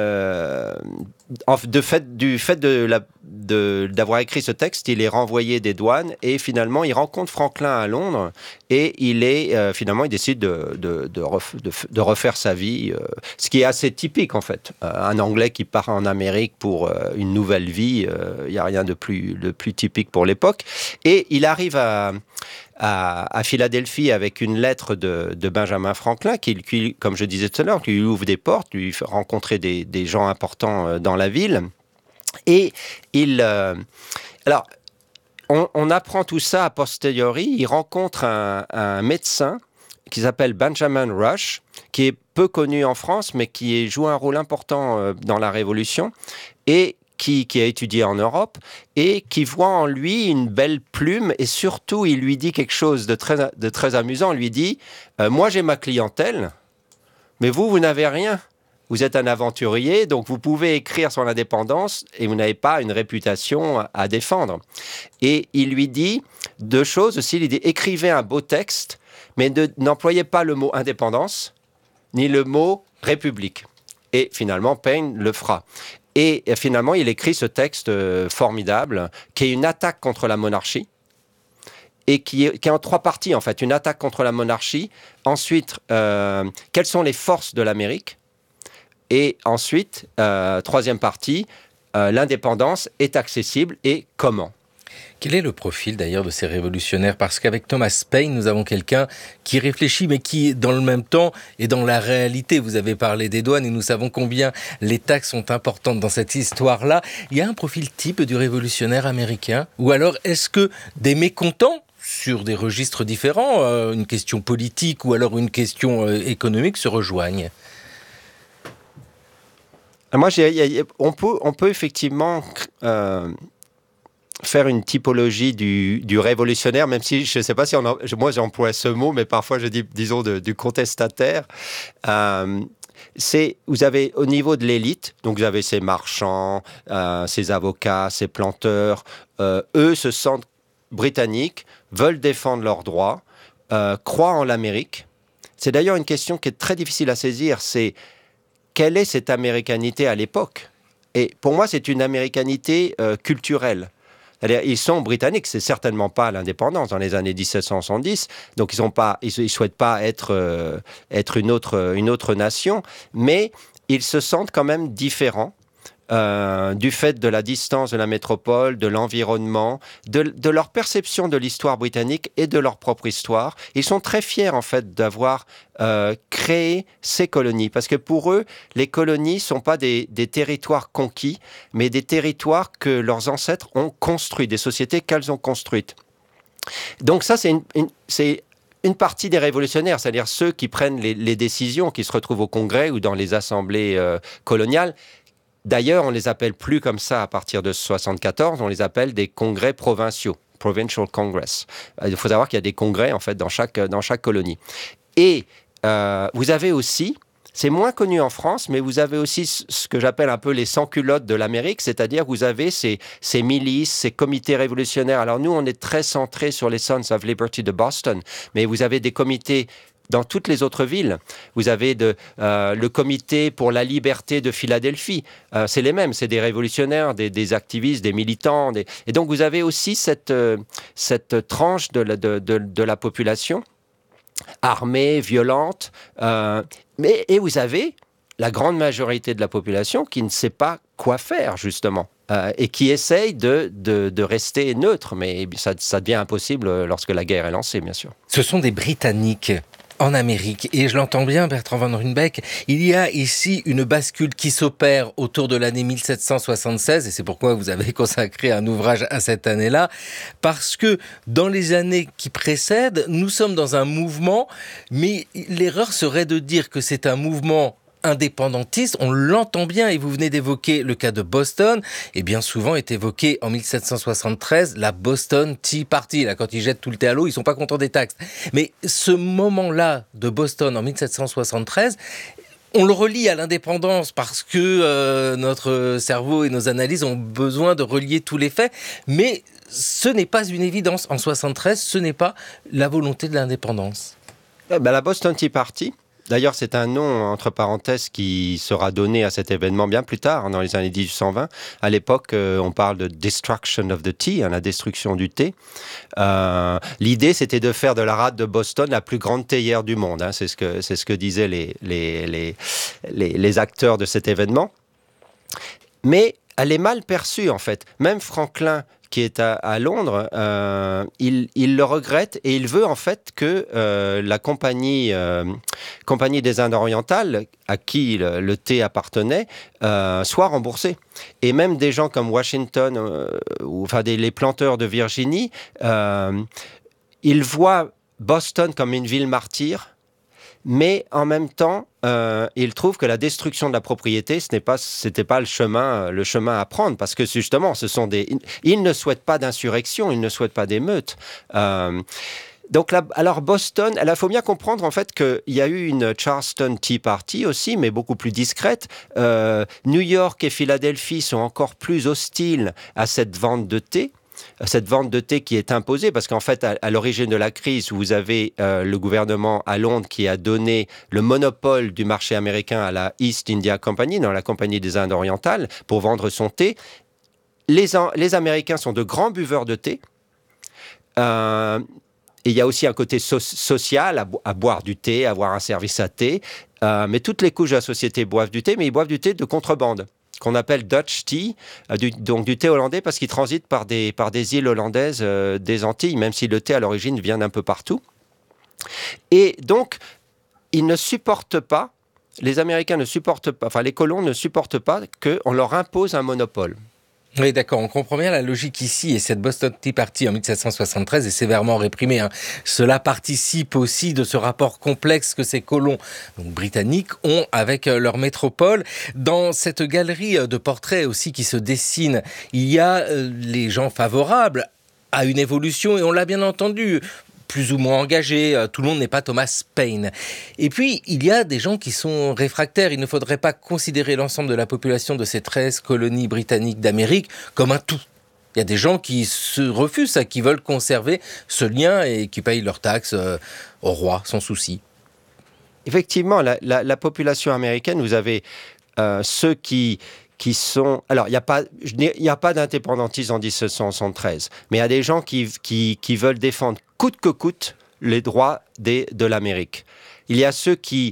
du fait d'avoir écrit ce texte, il est renvoyé des douanes et finalement il rencontre Franklin à Londres et il décide de refaire sa vie, ce qui est assez typique en fait. Un Anglais qui part en Amérique pour une nouvelle vie, il n'y a rien de plus typique pour l'époque. Et il arrive à Philadelphie avec une lettre de Benjamin Franklin qui, comme je disais tout à l'heure, qui lui ouvre des portes, lui fait rencontrer des gens importants dans la ville. Et alors, on apprend tout ça a posteriori. Il rencontre un médecin qui s'appelle Benjamin Rush, qui est peu connu en France, mais qui joue un rôle important dans la Révolution, et qui a étudié en Europe, et qui voit en lui une belle plume, et surtout, il lui dit quelque chose de très amusant. Il lui dit « Moi, j'ai ma clientèle, mais vous n'avez rien. Vous êtes un aventurier, donc vous pouvez écrire sur l'indépendance et vous n'avez pas une réputation à défendre. » Et il lui dit deux choses aussi. Il dit « Écrivez un beau texte, mais n'employez pas le mot indépendance, ni le mot république. » Et finalement, Paine le fera. Et finalement, il écrit ce texte formidable, qui est une attaque contre la monarchie, et qui est en trois parties, en fait. Une attaque contre la monarchie, ensuite, quelles sont les forces de l'Amérique, et ensuite, troisième partie, l'indépendance est accessible, et comment ? Quel est le profil d'ailleurs de ces révolutionnaires ? Parce qu'avec Thomas Paine, nous avons quelqu'un qui réfléchit, mais qui, dans le même temps, est dans la réalité. Vous avez parlé des douanes et nous savons combien les taxes sont importantes dans cette histoire-là. Il y a un profil type du révolutionnaire américain ? Ou alors, est-ce que des mécontents sur des registres différents, une question politique ou alors une question économique, se rejoignent ? Moi, on peut effectivement faire une typologie du révolutionnaire, même si je ne sais pas si moi j'emploie ce mot, mais parfois je dis, disons, du contestataire. Vous avez au niveau de l'élite, donc vous avez ces marchands, ces avocats, ces planteurs, eux se sentent britanniques, veulent défendre leurs droits, croient en l'Amérique. C'est d'ailleurs une question qui est très difficile à saisir, c'est quelle est cette américanité à l'époque ? Et pour moi, c'est une américanité culturelle. C'est-à-dire, ils sont britanniques, c'est certainement pas l'indépendance dans les années 1770, donc ils souhaitent pas être une autre nation, mais ils se sentent quand même différents du fait de la distance de la métropole, de l'environnement, de leur perception de l'histoire britannique et de leur propre histoire. Ils sont très fiers, en fait, d'avoir créé ces colonies. Parce que pour eux, les colonies ne sont pas des territoires conquis, mais des territoires que leurs ancêtres ont construits, des sociétés qu'elles ont construites. Donc ça, c'est une partie des révolutionnaires, c'est-à-dire ceux qui prennent les décisions, qui se retrouvent au Congrès ou dans les assemblées coloniales. D'ailleurs, on ne les appelle plus comme ça à partir de 1974, on les appelle des congrès provinciaux, Provincial Congress. Il faut savoir qu'il y a des congrès, en fait, dans chaque colonie. Et vous avez aussi, c'est moins connu en France, mais vous avez aussi ce que j'appelle un peu les sans-culottes de l'Amérique, c'est-à-dire que vous avez ces milices, ces comités révolutionnaires. Alors nous, on est très centré sur les Sons of Liberty de Boston, mais vous avez des comités dans toutes les autres villes. Vous avez le comité pour la liberté de Philadelphie. C'est les mêmes, c'est des révolutionnaires, des activistes, des militants. Et donc vous avez aussi cette tranche de la population armée, violente, et vous avez la grande majorité de la population qui ne sait pas quoi faire, justement, et qui essaye de rester neutre, mais ça devient impossible lorsque la guerre est lancée, bien sûr. Ce sont des Britanniques en Amérique, et je l'entends bien, Bertrand Van Ruymbeck, il y a ici une bascule qui s'opère autour de l'année 1776, et c'est pourquoi vous avez consacré un ouvrage à cette année-là, parce que dans les années qui précèdent, nous sommes dans un mouvement, mais l'erreur serait de dire que c'est un mouvement indépendantiste, on l'entend bien, et vous venez d'évoquer le cas de Boston, et bien souvent est évoqué en 1773 la Boston Tea Party. Là, quand ils jettent tout le thé à l'eau, ils sont pas contents des taxes. Mais ce moment-là de Boston en 1773, on le relie à l'indépendance parce que notre cerveau et nos analyses ont besoin de relier tous les faits, mais ce n'est pas une évidence. En 73, ce n'est pas la volonté de l'indépendance. La Boston Tea Party, d'ailleurs, c'est un nom, entre parenthèses, qui sera donné à cet événement bien plus tard, dans les années 1820. À l'époque, on parle de destruction of the tea, la destruction du thé. L'idée, c'était de faire de la rade de Boston la plus grande théière du monde. C'est ce que disaient les acteurs de cet événement. Mais elle est mal perçue, en fait. Même Franklin, qui est à Londres, il le regrette et il veut en fait que la compagnie des Indes orientales, à qui le thé appartenait, soit remboursée. Et même des gens comme Washington, les planteurs de Virginie, ils voient Boston comme une ville martyre, mais en même temps, il trouve que la destruction de la propriété, c'était pas le chemin à prendre, parce que justement, ils ne souhaitent pas d'insurrection, ils ne souhaitent pas d'émeute. Donc là, alors Boston, il faut bien comprendre en fait qu'il y a eu une Charleston Tea Party aussi, mais beaucoup plus discrète. New York et Philadelphie sont encore plus hostiles à cette vente de thé. Cette vente de thé qui est imposée, parce qu'en fait, à l'origine de la crise, vous avez le gouvernement à Londres qui a donné le monopole du marché américain à la East India Company, dans la Compagnie des Indes orientales, pour vendre son thé. Les Américains sont de grands buveurs de thé. Et il y a aussi un côté social à boire du thé, à avoir un service à thé. Mais toutes les couches de la société boivent du thé, mais ils boivent du thé de contrebande, qu'on appelle Dutch tea, donc du thé hollandais, parce qu'il transite par des îles hollandaises des Antilles, même si le thé à l'origine vient d'un peu partout. Et donc, ils ne supportent pas, les Américains ne supportent pas, enfin les colons ne supportent pas qu'on leur impose un monopole. Oui, d'accord, on comprend bien la logique ici, et cette Boston Tea Party en 1773 est sévèrement réprimée. Cela participe aussi de ce rapport complexe que ces colons britanniques ont avec leur métropole. Dans cette galerie de portraits aussi qui se dessine, il y a les gens favorables à une évolution, et on l'a bien entendu, plus ou moins engagés, tout le monde n'est pas Thomas Paine. Et puis, il y a des gens qui sont réfractaires. Il ne faudrait pas considérer l'ensemble de la population de ces 13 colonies britanniques d'Amérique comme un tout. Il y a des gens qui se refusent, qui veulent conserver ce lien et qui payent leurs taxes au roi, sans souci. Effectivement, la population américaine, vous avez ceux qui sont... Alors, il n'y a pas d'indépendantisme en 1773, mais il y a des gens qui veulent défendre coûte que coûte les droits de l'Amérique. Il y a ceux qui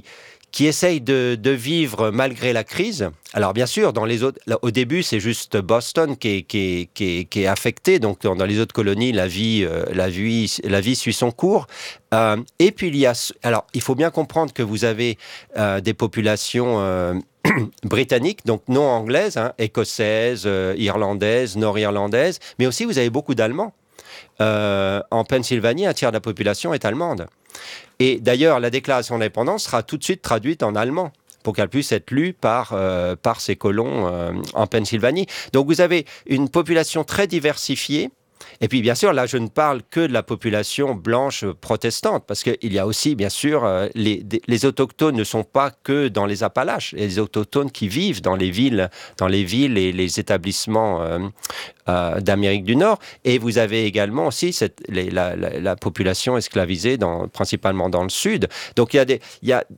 qui essayent de vivre malgré la crise. Alors bien sûr, dans les autres, au début, c'est juste Boston qui est affecté. Donc dans les autres colonies, la vie suit son cours. Et puis il faut bien comprendre que vous avez des populations britanniques, donc non anglaises, écossaises, irlandaises, nord-irlandaises, mais aussi vous avez beaucoup d'Allemands. En Pennsylvanie, un tiers de la population est allemande. Et d'ailleurs, la déclaration d'indépendance sera tout de suite traduite en allemand pour qu'elle puisse être lue par ces colons en Pennsylvanie. Donc vous avez une population très diversifiée. Et puis bien sûr, là je ne parle que de la population blanche protestante, parce qu'il y a aussi bien sûr, les autochtones ne sont pas que dans les Appalaches, les autochtones qui vivent dans les villes et les établissements d'Amérique du Nord. Et vous avez également aussi la population esclavisée principalement dans le Sud. Donc il y a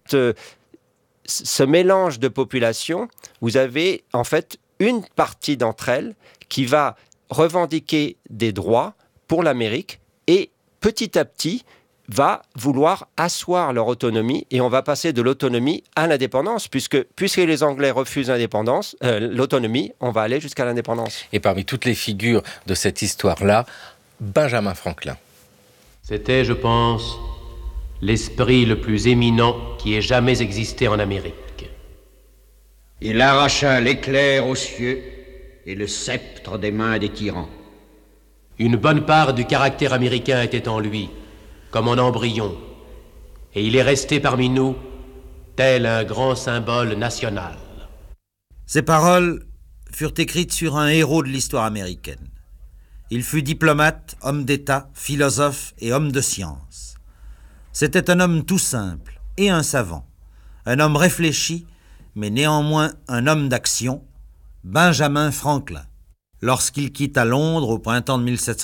ce mélange de populations. Vous avez en fait une partie d'entre elles qui va revendiquer des droits pour l'Amérique et petit à petit va vouloir asseoir leur autonomie, et on va passer de l'autonomie à l'indépendance, puisque les Anglais refusent l'autonomie, on va aller jusqu'à l'indépendance. Et parmi toutes les figures de cette histoire-là, Benjamin Franklin. C'était, je pense, l'esprit le plus éminent qui ait jamais existé en Amérique. Il arracha l'éclair aux cieux et le sceptre des mains des tyrans. Une bonne part du caractère américain était en lui, comme en embryon, et il est resté parmi nous, tel un grand symbole national. Ces paroles furent écrites sur un héros de l'histoire américaine. Il fut diplomate, homme d'État, philosophe et homme de science. C'était un homme tout simple et un savant, un homme réfléchi, mais néanmoins un homme d'action, Benjamin Franklin. Lorsqu'il quitta Londres au printemps de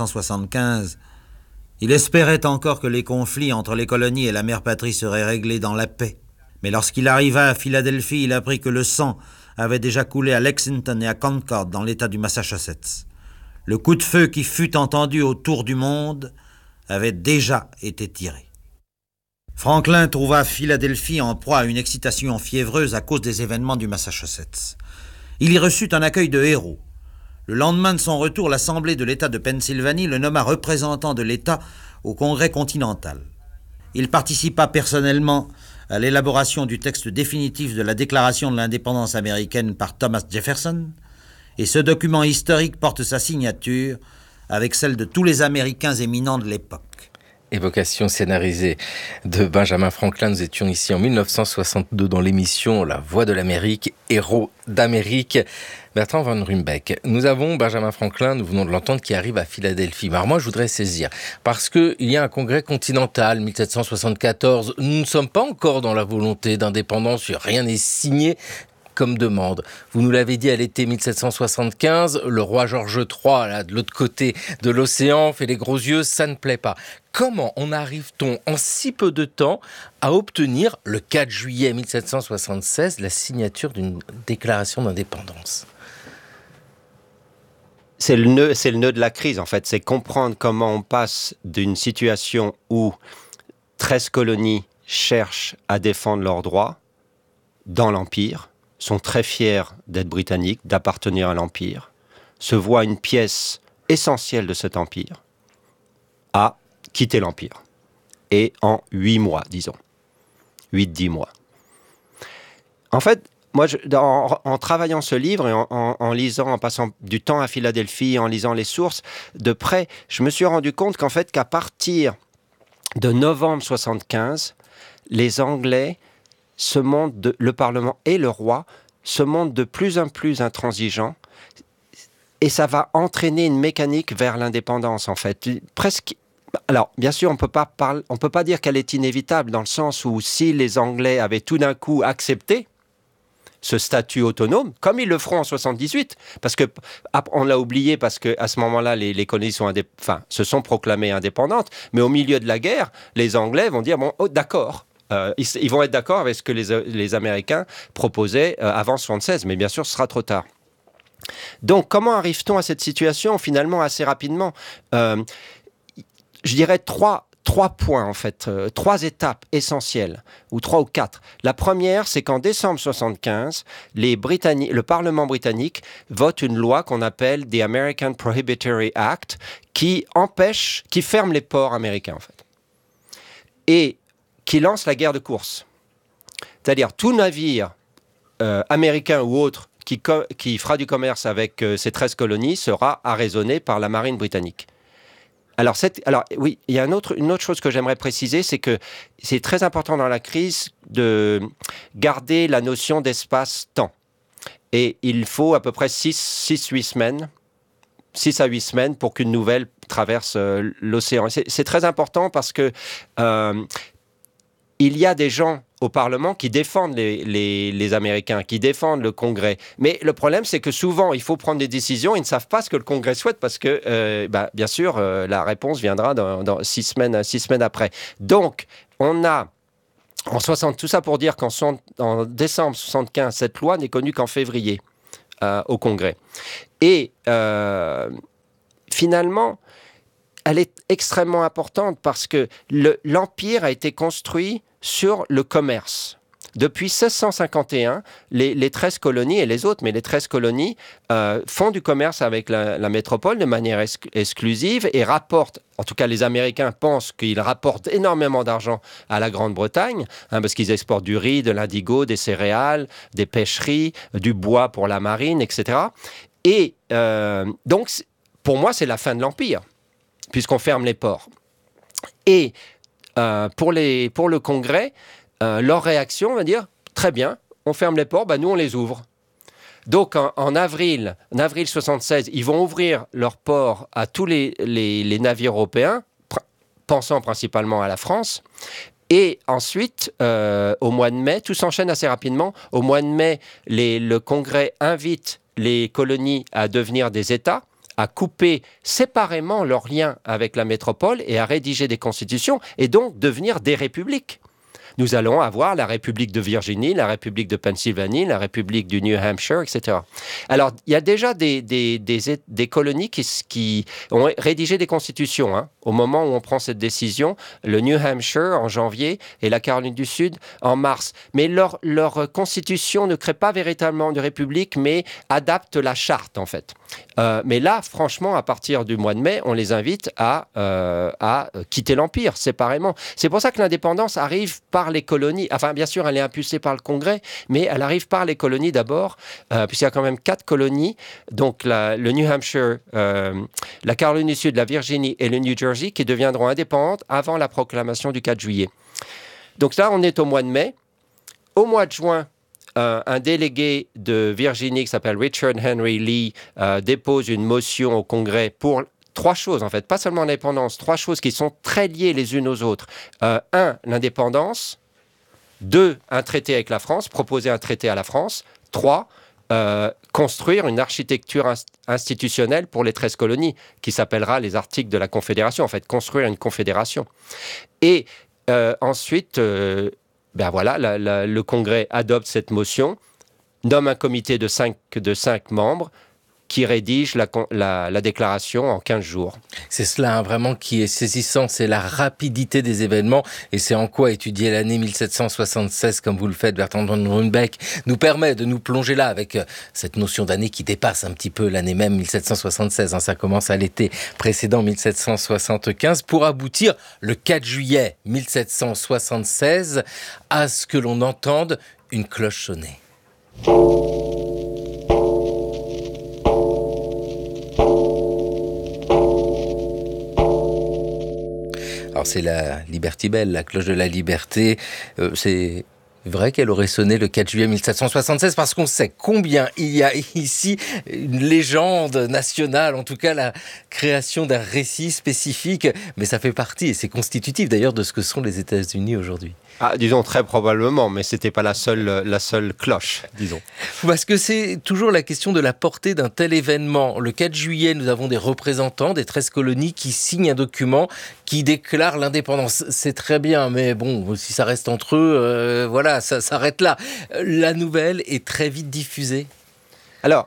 1775, il espérait encore que les conflits entre les colonies et la mère patrie seraient réglés dans la paix. Mais lorsqu'il arriva à Philadelphie, il apprit que le sang avait déjà coulé à Lexington et à Concord dans l'État du Massachusetts. Le coup de feu qui fut entendu autour du monde avait déjà été tiré. Franklin trouva Philadelphie en proie à une excitation fiévreuse à cause des événements du Massachusetts. Il y reçut un accueil de héros. Le lendemain de son retour, l'Assemblée de l'État de Pennsylvanie le nomma représentant de l'État au Congrès continental. Il participa personnellement à l'élaboration du texte définitif de la Déclaration de l'indépendance américaine par Thomas Jefferson, et ce document historique porte sa signature avec celle de tous les Américains éminents de l'époque. Évocation scénarisée de Benjamin Franklin. Nous étions ici en 1962 dans l'émission La Voix de l'Amérique, Héros d'Amérique. Bertrand Van Ruymbeck, nous avons Benjamin Franklin, nous venons de l'entendre, qui arrive à Philadelphie. Alors moi, je voudrais saisir, parce qu'il y a un congrès continental, 1774. Nous ne sommes pas encore dans la volonté d'indépendance, rien n'est signé comme demande. Vous nous l'avez dit à l'été 1775, le roi George III, là, de l'autre côté de l'océan, fait les gros yeux, ça ne plaît pas. Comment en arrive-t-on en si peu de temps à obtenir, le 4 juillet 1776, la signature d'une déclaration d'indépendance ? C'est le nœud de la crise, en fait. C'est comprendre comment on passe d'une situation où 13 colonies cherchent à défendre leurs droits dans l'Empire, sont très fiers d'être britanniques, d'appartenir à l'Empire, se voient une pièce essentielle de cet Empire, à quitter l'Empire. Et en 8 mois, disons. 8-10 mois. En fait, moi, en travaillant ce livre et en lisant, en passant du temps à Philadelphie, en lisant les sources de près, je me suis rendu compte qu'à partir de novembre 75, les Anglais le Parlement et le roi se montrent de plus en plus intransigeants, et ça va entraîner une mécanique vers l'indépendance, en fait. Presque. Alors, bien sûr, on peut pas dire qu'elle est inévitable, dans le sens où si les Anglais avaient tout d'un coup accepté ce statut autonome, comme ils le feront en 78, parce que on l'a oublié, parce que à ce moment-là, les colonies se sont proclamées indépendantes, mais au milieu de la guerre, les Anglais vont dire d'accord. Ils vont être d'accord avec ce que les Américains proposaient avant 76, mais bien sûr, ce sera trop tard. Donc, comment arrive-t-on à cette situation, finalement, assez rapidement ? Je dirais trois 3 points, en fait, 3 étapes essentielles, ou 3 ou 4. La première, c'est qu'en décembre 1975, le Parlement britannique vote une loi qu'on appelle The American Prohibitory Act, qui ferme les ports américains, en fait, et qui lance la guerre de course. C'est-à-dire, tout navire américain ou autre qui fera du commerce avec ces 13 colonies sera arraisonné par la marine britannique. Alors oui, il y a une autre chose que j'aimerais préciser, c'est que c'est très important dans la crise de garder la notion d'espace-temps. Et il faut à peu près 6 à 8 semaines pour qu'une nouvelle traverse l'océan. C'est très important parce que il y a des gens au Parlement qui défendent les Américains, qui défendent le Congrès. Mais le problème, c'est que souvent, il faut prendre des décisions, ils ne savent pas ce que le Congrès souhaite parce que, bien sûr, la réponse viendra dans 6 semaines après. Donc, on a, tout ça pour dire qu'en décembre 1975, cette loi n'est connue qu'en février au Congrès. Et finalement, elle est extrêmement importante parce que l'Empire a été construit sur le commerce. Depuis 1651, les 13 colonies et les autres, mais les 13 colonies font du commerce avec la métropole de manière exclusive et rapportent, en tout cas les Américains pensent qu'ils rapportent énormément d'argent à la Grande-Bretagne, parce qu'ils exportent du riz, de l'indigo, des céréales, des pêcheries, du bois pour la marine, etc. Et donc, pour moi, c'est la fin de l'Empire, puisqu'on ferme les ports. Et pour le Congrès, leur réaction, on va dire, très bien, on ferme les ports, nous on les ouvre. Donc en avril 1976, ils vont ouvrir leurs ports à tous les navires européens, pensant principalement à la France. Et ensuite, au mois de mai, tout s'enchaîne assez rapidement. Au mois de mai, le Congrès invite les colonies à devenir des États, à couper séparément leurs liens avec la métropole et à rédiger des constitutions et donc devenir des républiques. Nous allons avoir la République de Virginie, la République de Pennsylvanie, la République du New Hampshire, etc. Alors, il y a déjà des colonies qui ont rédigé des constitutions. Au moment où on prend cette décision, le New Hampshire en janvier et la Caroline du Sud en mars. Mais leur constitution ne crée pas véritablement de république, mais adapte la charte, en fait. Mais là, franchement, à partir du mois de mai, on les invite à quitter l'Empire séparément. C'est pour ça que l'indépendance arrive par les colonies. Enfin, bien sûr, elle est impulsée par le Congrès, mais elle arrive par les colonies d'abord, puisqu'il y a quand même 4 colonies, donc le New Hampshire, la Caroline du Sud, la Virginie et le New Jersey, qui deviendront indépendantes avant la proclamation du 4 juillet. Donc là, on est au mois de mai. Au mois de juin, un délégué de Virginie qui s'appelle Richard Henry Lee dépose une motion au Congrès pour 3 choses, en fait, pas seulement l'indépendance, 3 choses qui sont très liées les unes aux autres. 1, l'indépendance. 2, un traité avec la France, proposer un traité à la France. 3, construire une architecture institutionnelle pour les 13 colonies, qui s'appellera les articles de la Confédération, en fait, construire une confédération. Et ensuite, le Congrès adopte cette motion, nomme un comité de 5 membres, qui rédige la déclaration en 15 jours. C'est cela vraiment qui est saisissant, c'est la rapidité des événements et c'est en quoi étudier l'année 1776 comme vous le faites, Bertrand von Runebeck, nous permet de nous plonger là avec cette notion d'année qui dépasse un petit peu l'année même 1776. Ça commence à l'été précédent 1775 pour aboutir le 4 juillet 1776 à ce que l'on entende une cloche sonner. Alors c'est la Liberty Bell, la cloche de la liberté. C'est vrai qu'elle aurait sonné le 4 juillet 1776 parce qu'on sait combien il y a ici une légende nationale, en tout cas la création d'un récit spécifique, mais ça fait partie et c'est constitutif d'ailleurs de ce que sont les États-Unis aujourd'hui. Disons très probablement, mais c'était pas la seule cloche, disons. Parce que c'est toujours la question de la portée d'un tel événement. Le 4 juillet, nous avons des représentants des 13 colonies qui signent un document qui déclare l'indépendance. C'est très bien, mais bon, si ça reste entre eux, voilà, ça s'arrête là. La nouvelle est très vite diffusée. Alors,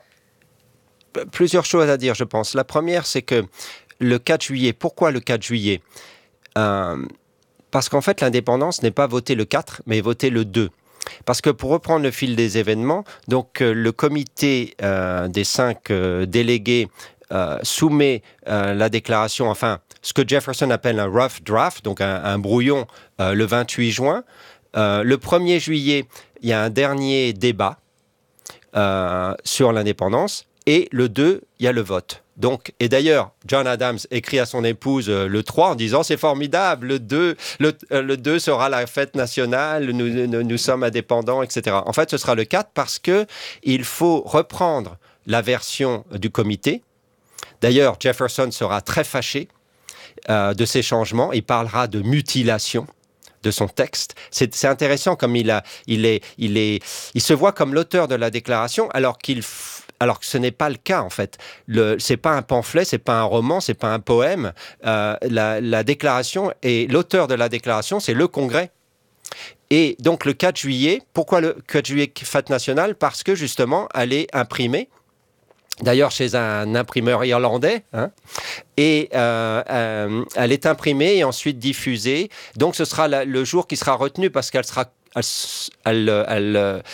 plusieurs choses à dire, je pense. La première, c'est que le 4 juillet, pourquoi le 4 juillet ? parce qu'en fait, l'indépendance n'est pas votée le 4, mais votée le 2. Parce que pour reprendre le fil des événements, donc le comité des 5 délégués soumet la déclaration, enfin, ce que Jefferson appelle un rough draft, donc un brouillon, le 28 juin. Le 1er juillet, il y a un dernier débat sur l'indépendance, et le 2, il y a le vote. Donc, et d'ailleurs, John Adams écrit à son épouse le 3 en disant « C'est formidable, le 2 sera la fête nationale, nous sommes indépendants, etc. » En fait, ce sera le 4 parce qu'il faut reprendre la version du comité. D'ailleurs, Jefferson sera très fâché de ces changements. Il parlera de mutilation de son texte. C'est intéressant comme il se voit comme l'auteur de la déclaration alors que ce n'est pas le cas en fait. C'est pas un pamphlet, c'est pas un roman, c'est pas un poème. La déclaration et l'auteur de la déclaration, c'est le Congrès. Et donc le 4 juillet, pourquoi le 4 juillet fête nationale? Parce que justement, elle est imprimée. D'ailleurs, chez un imprimeur irlandais, et elle est imprimée et ensuite diffusée. Donc, ce sera le jour qui sera retenu parce qu'elle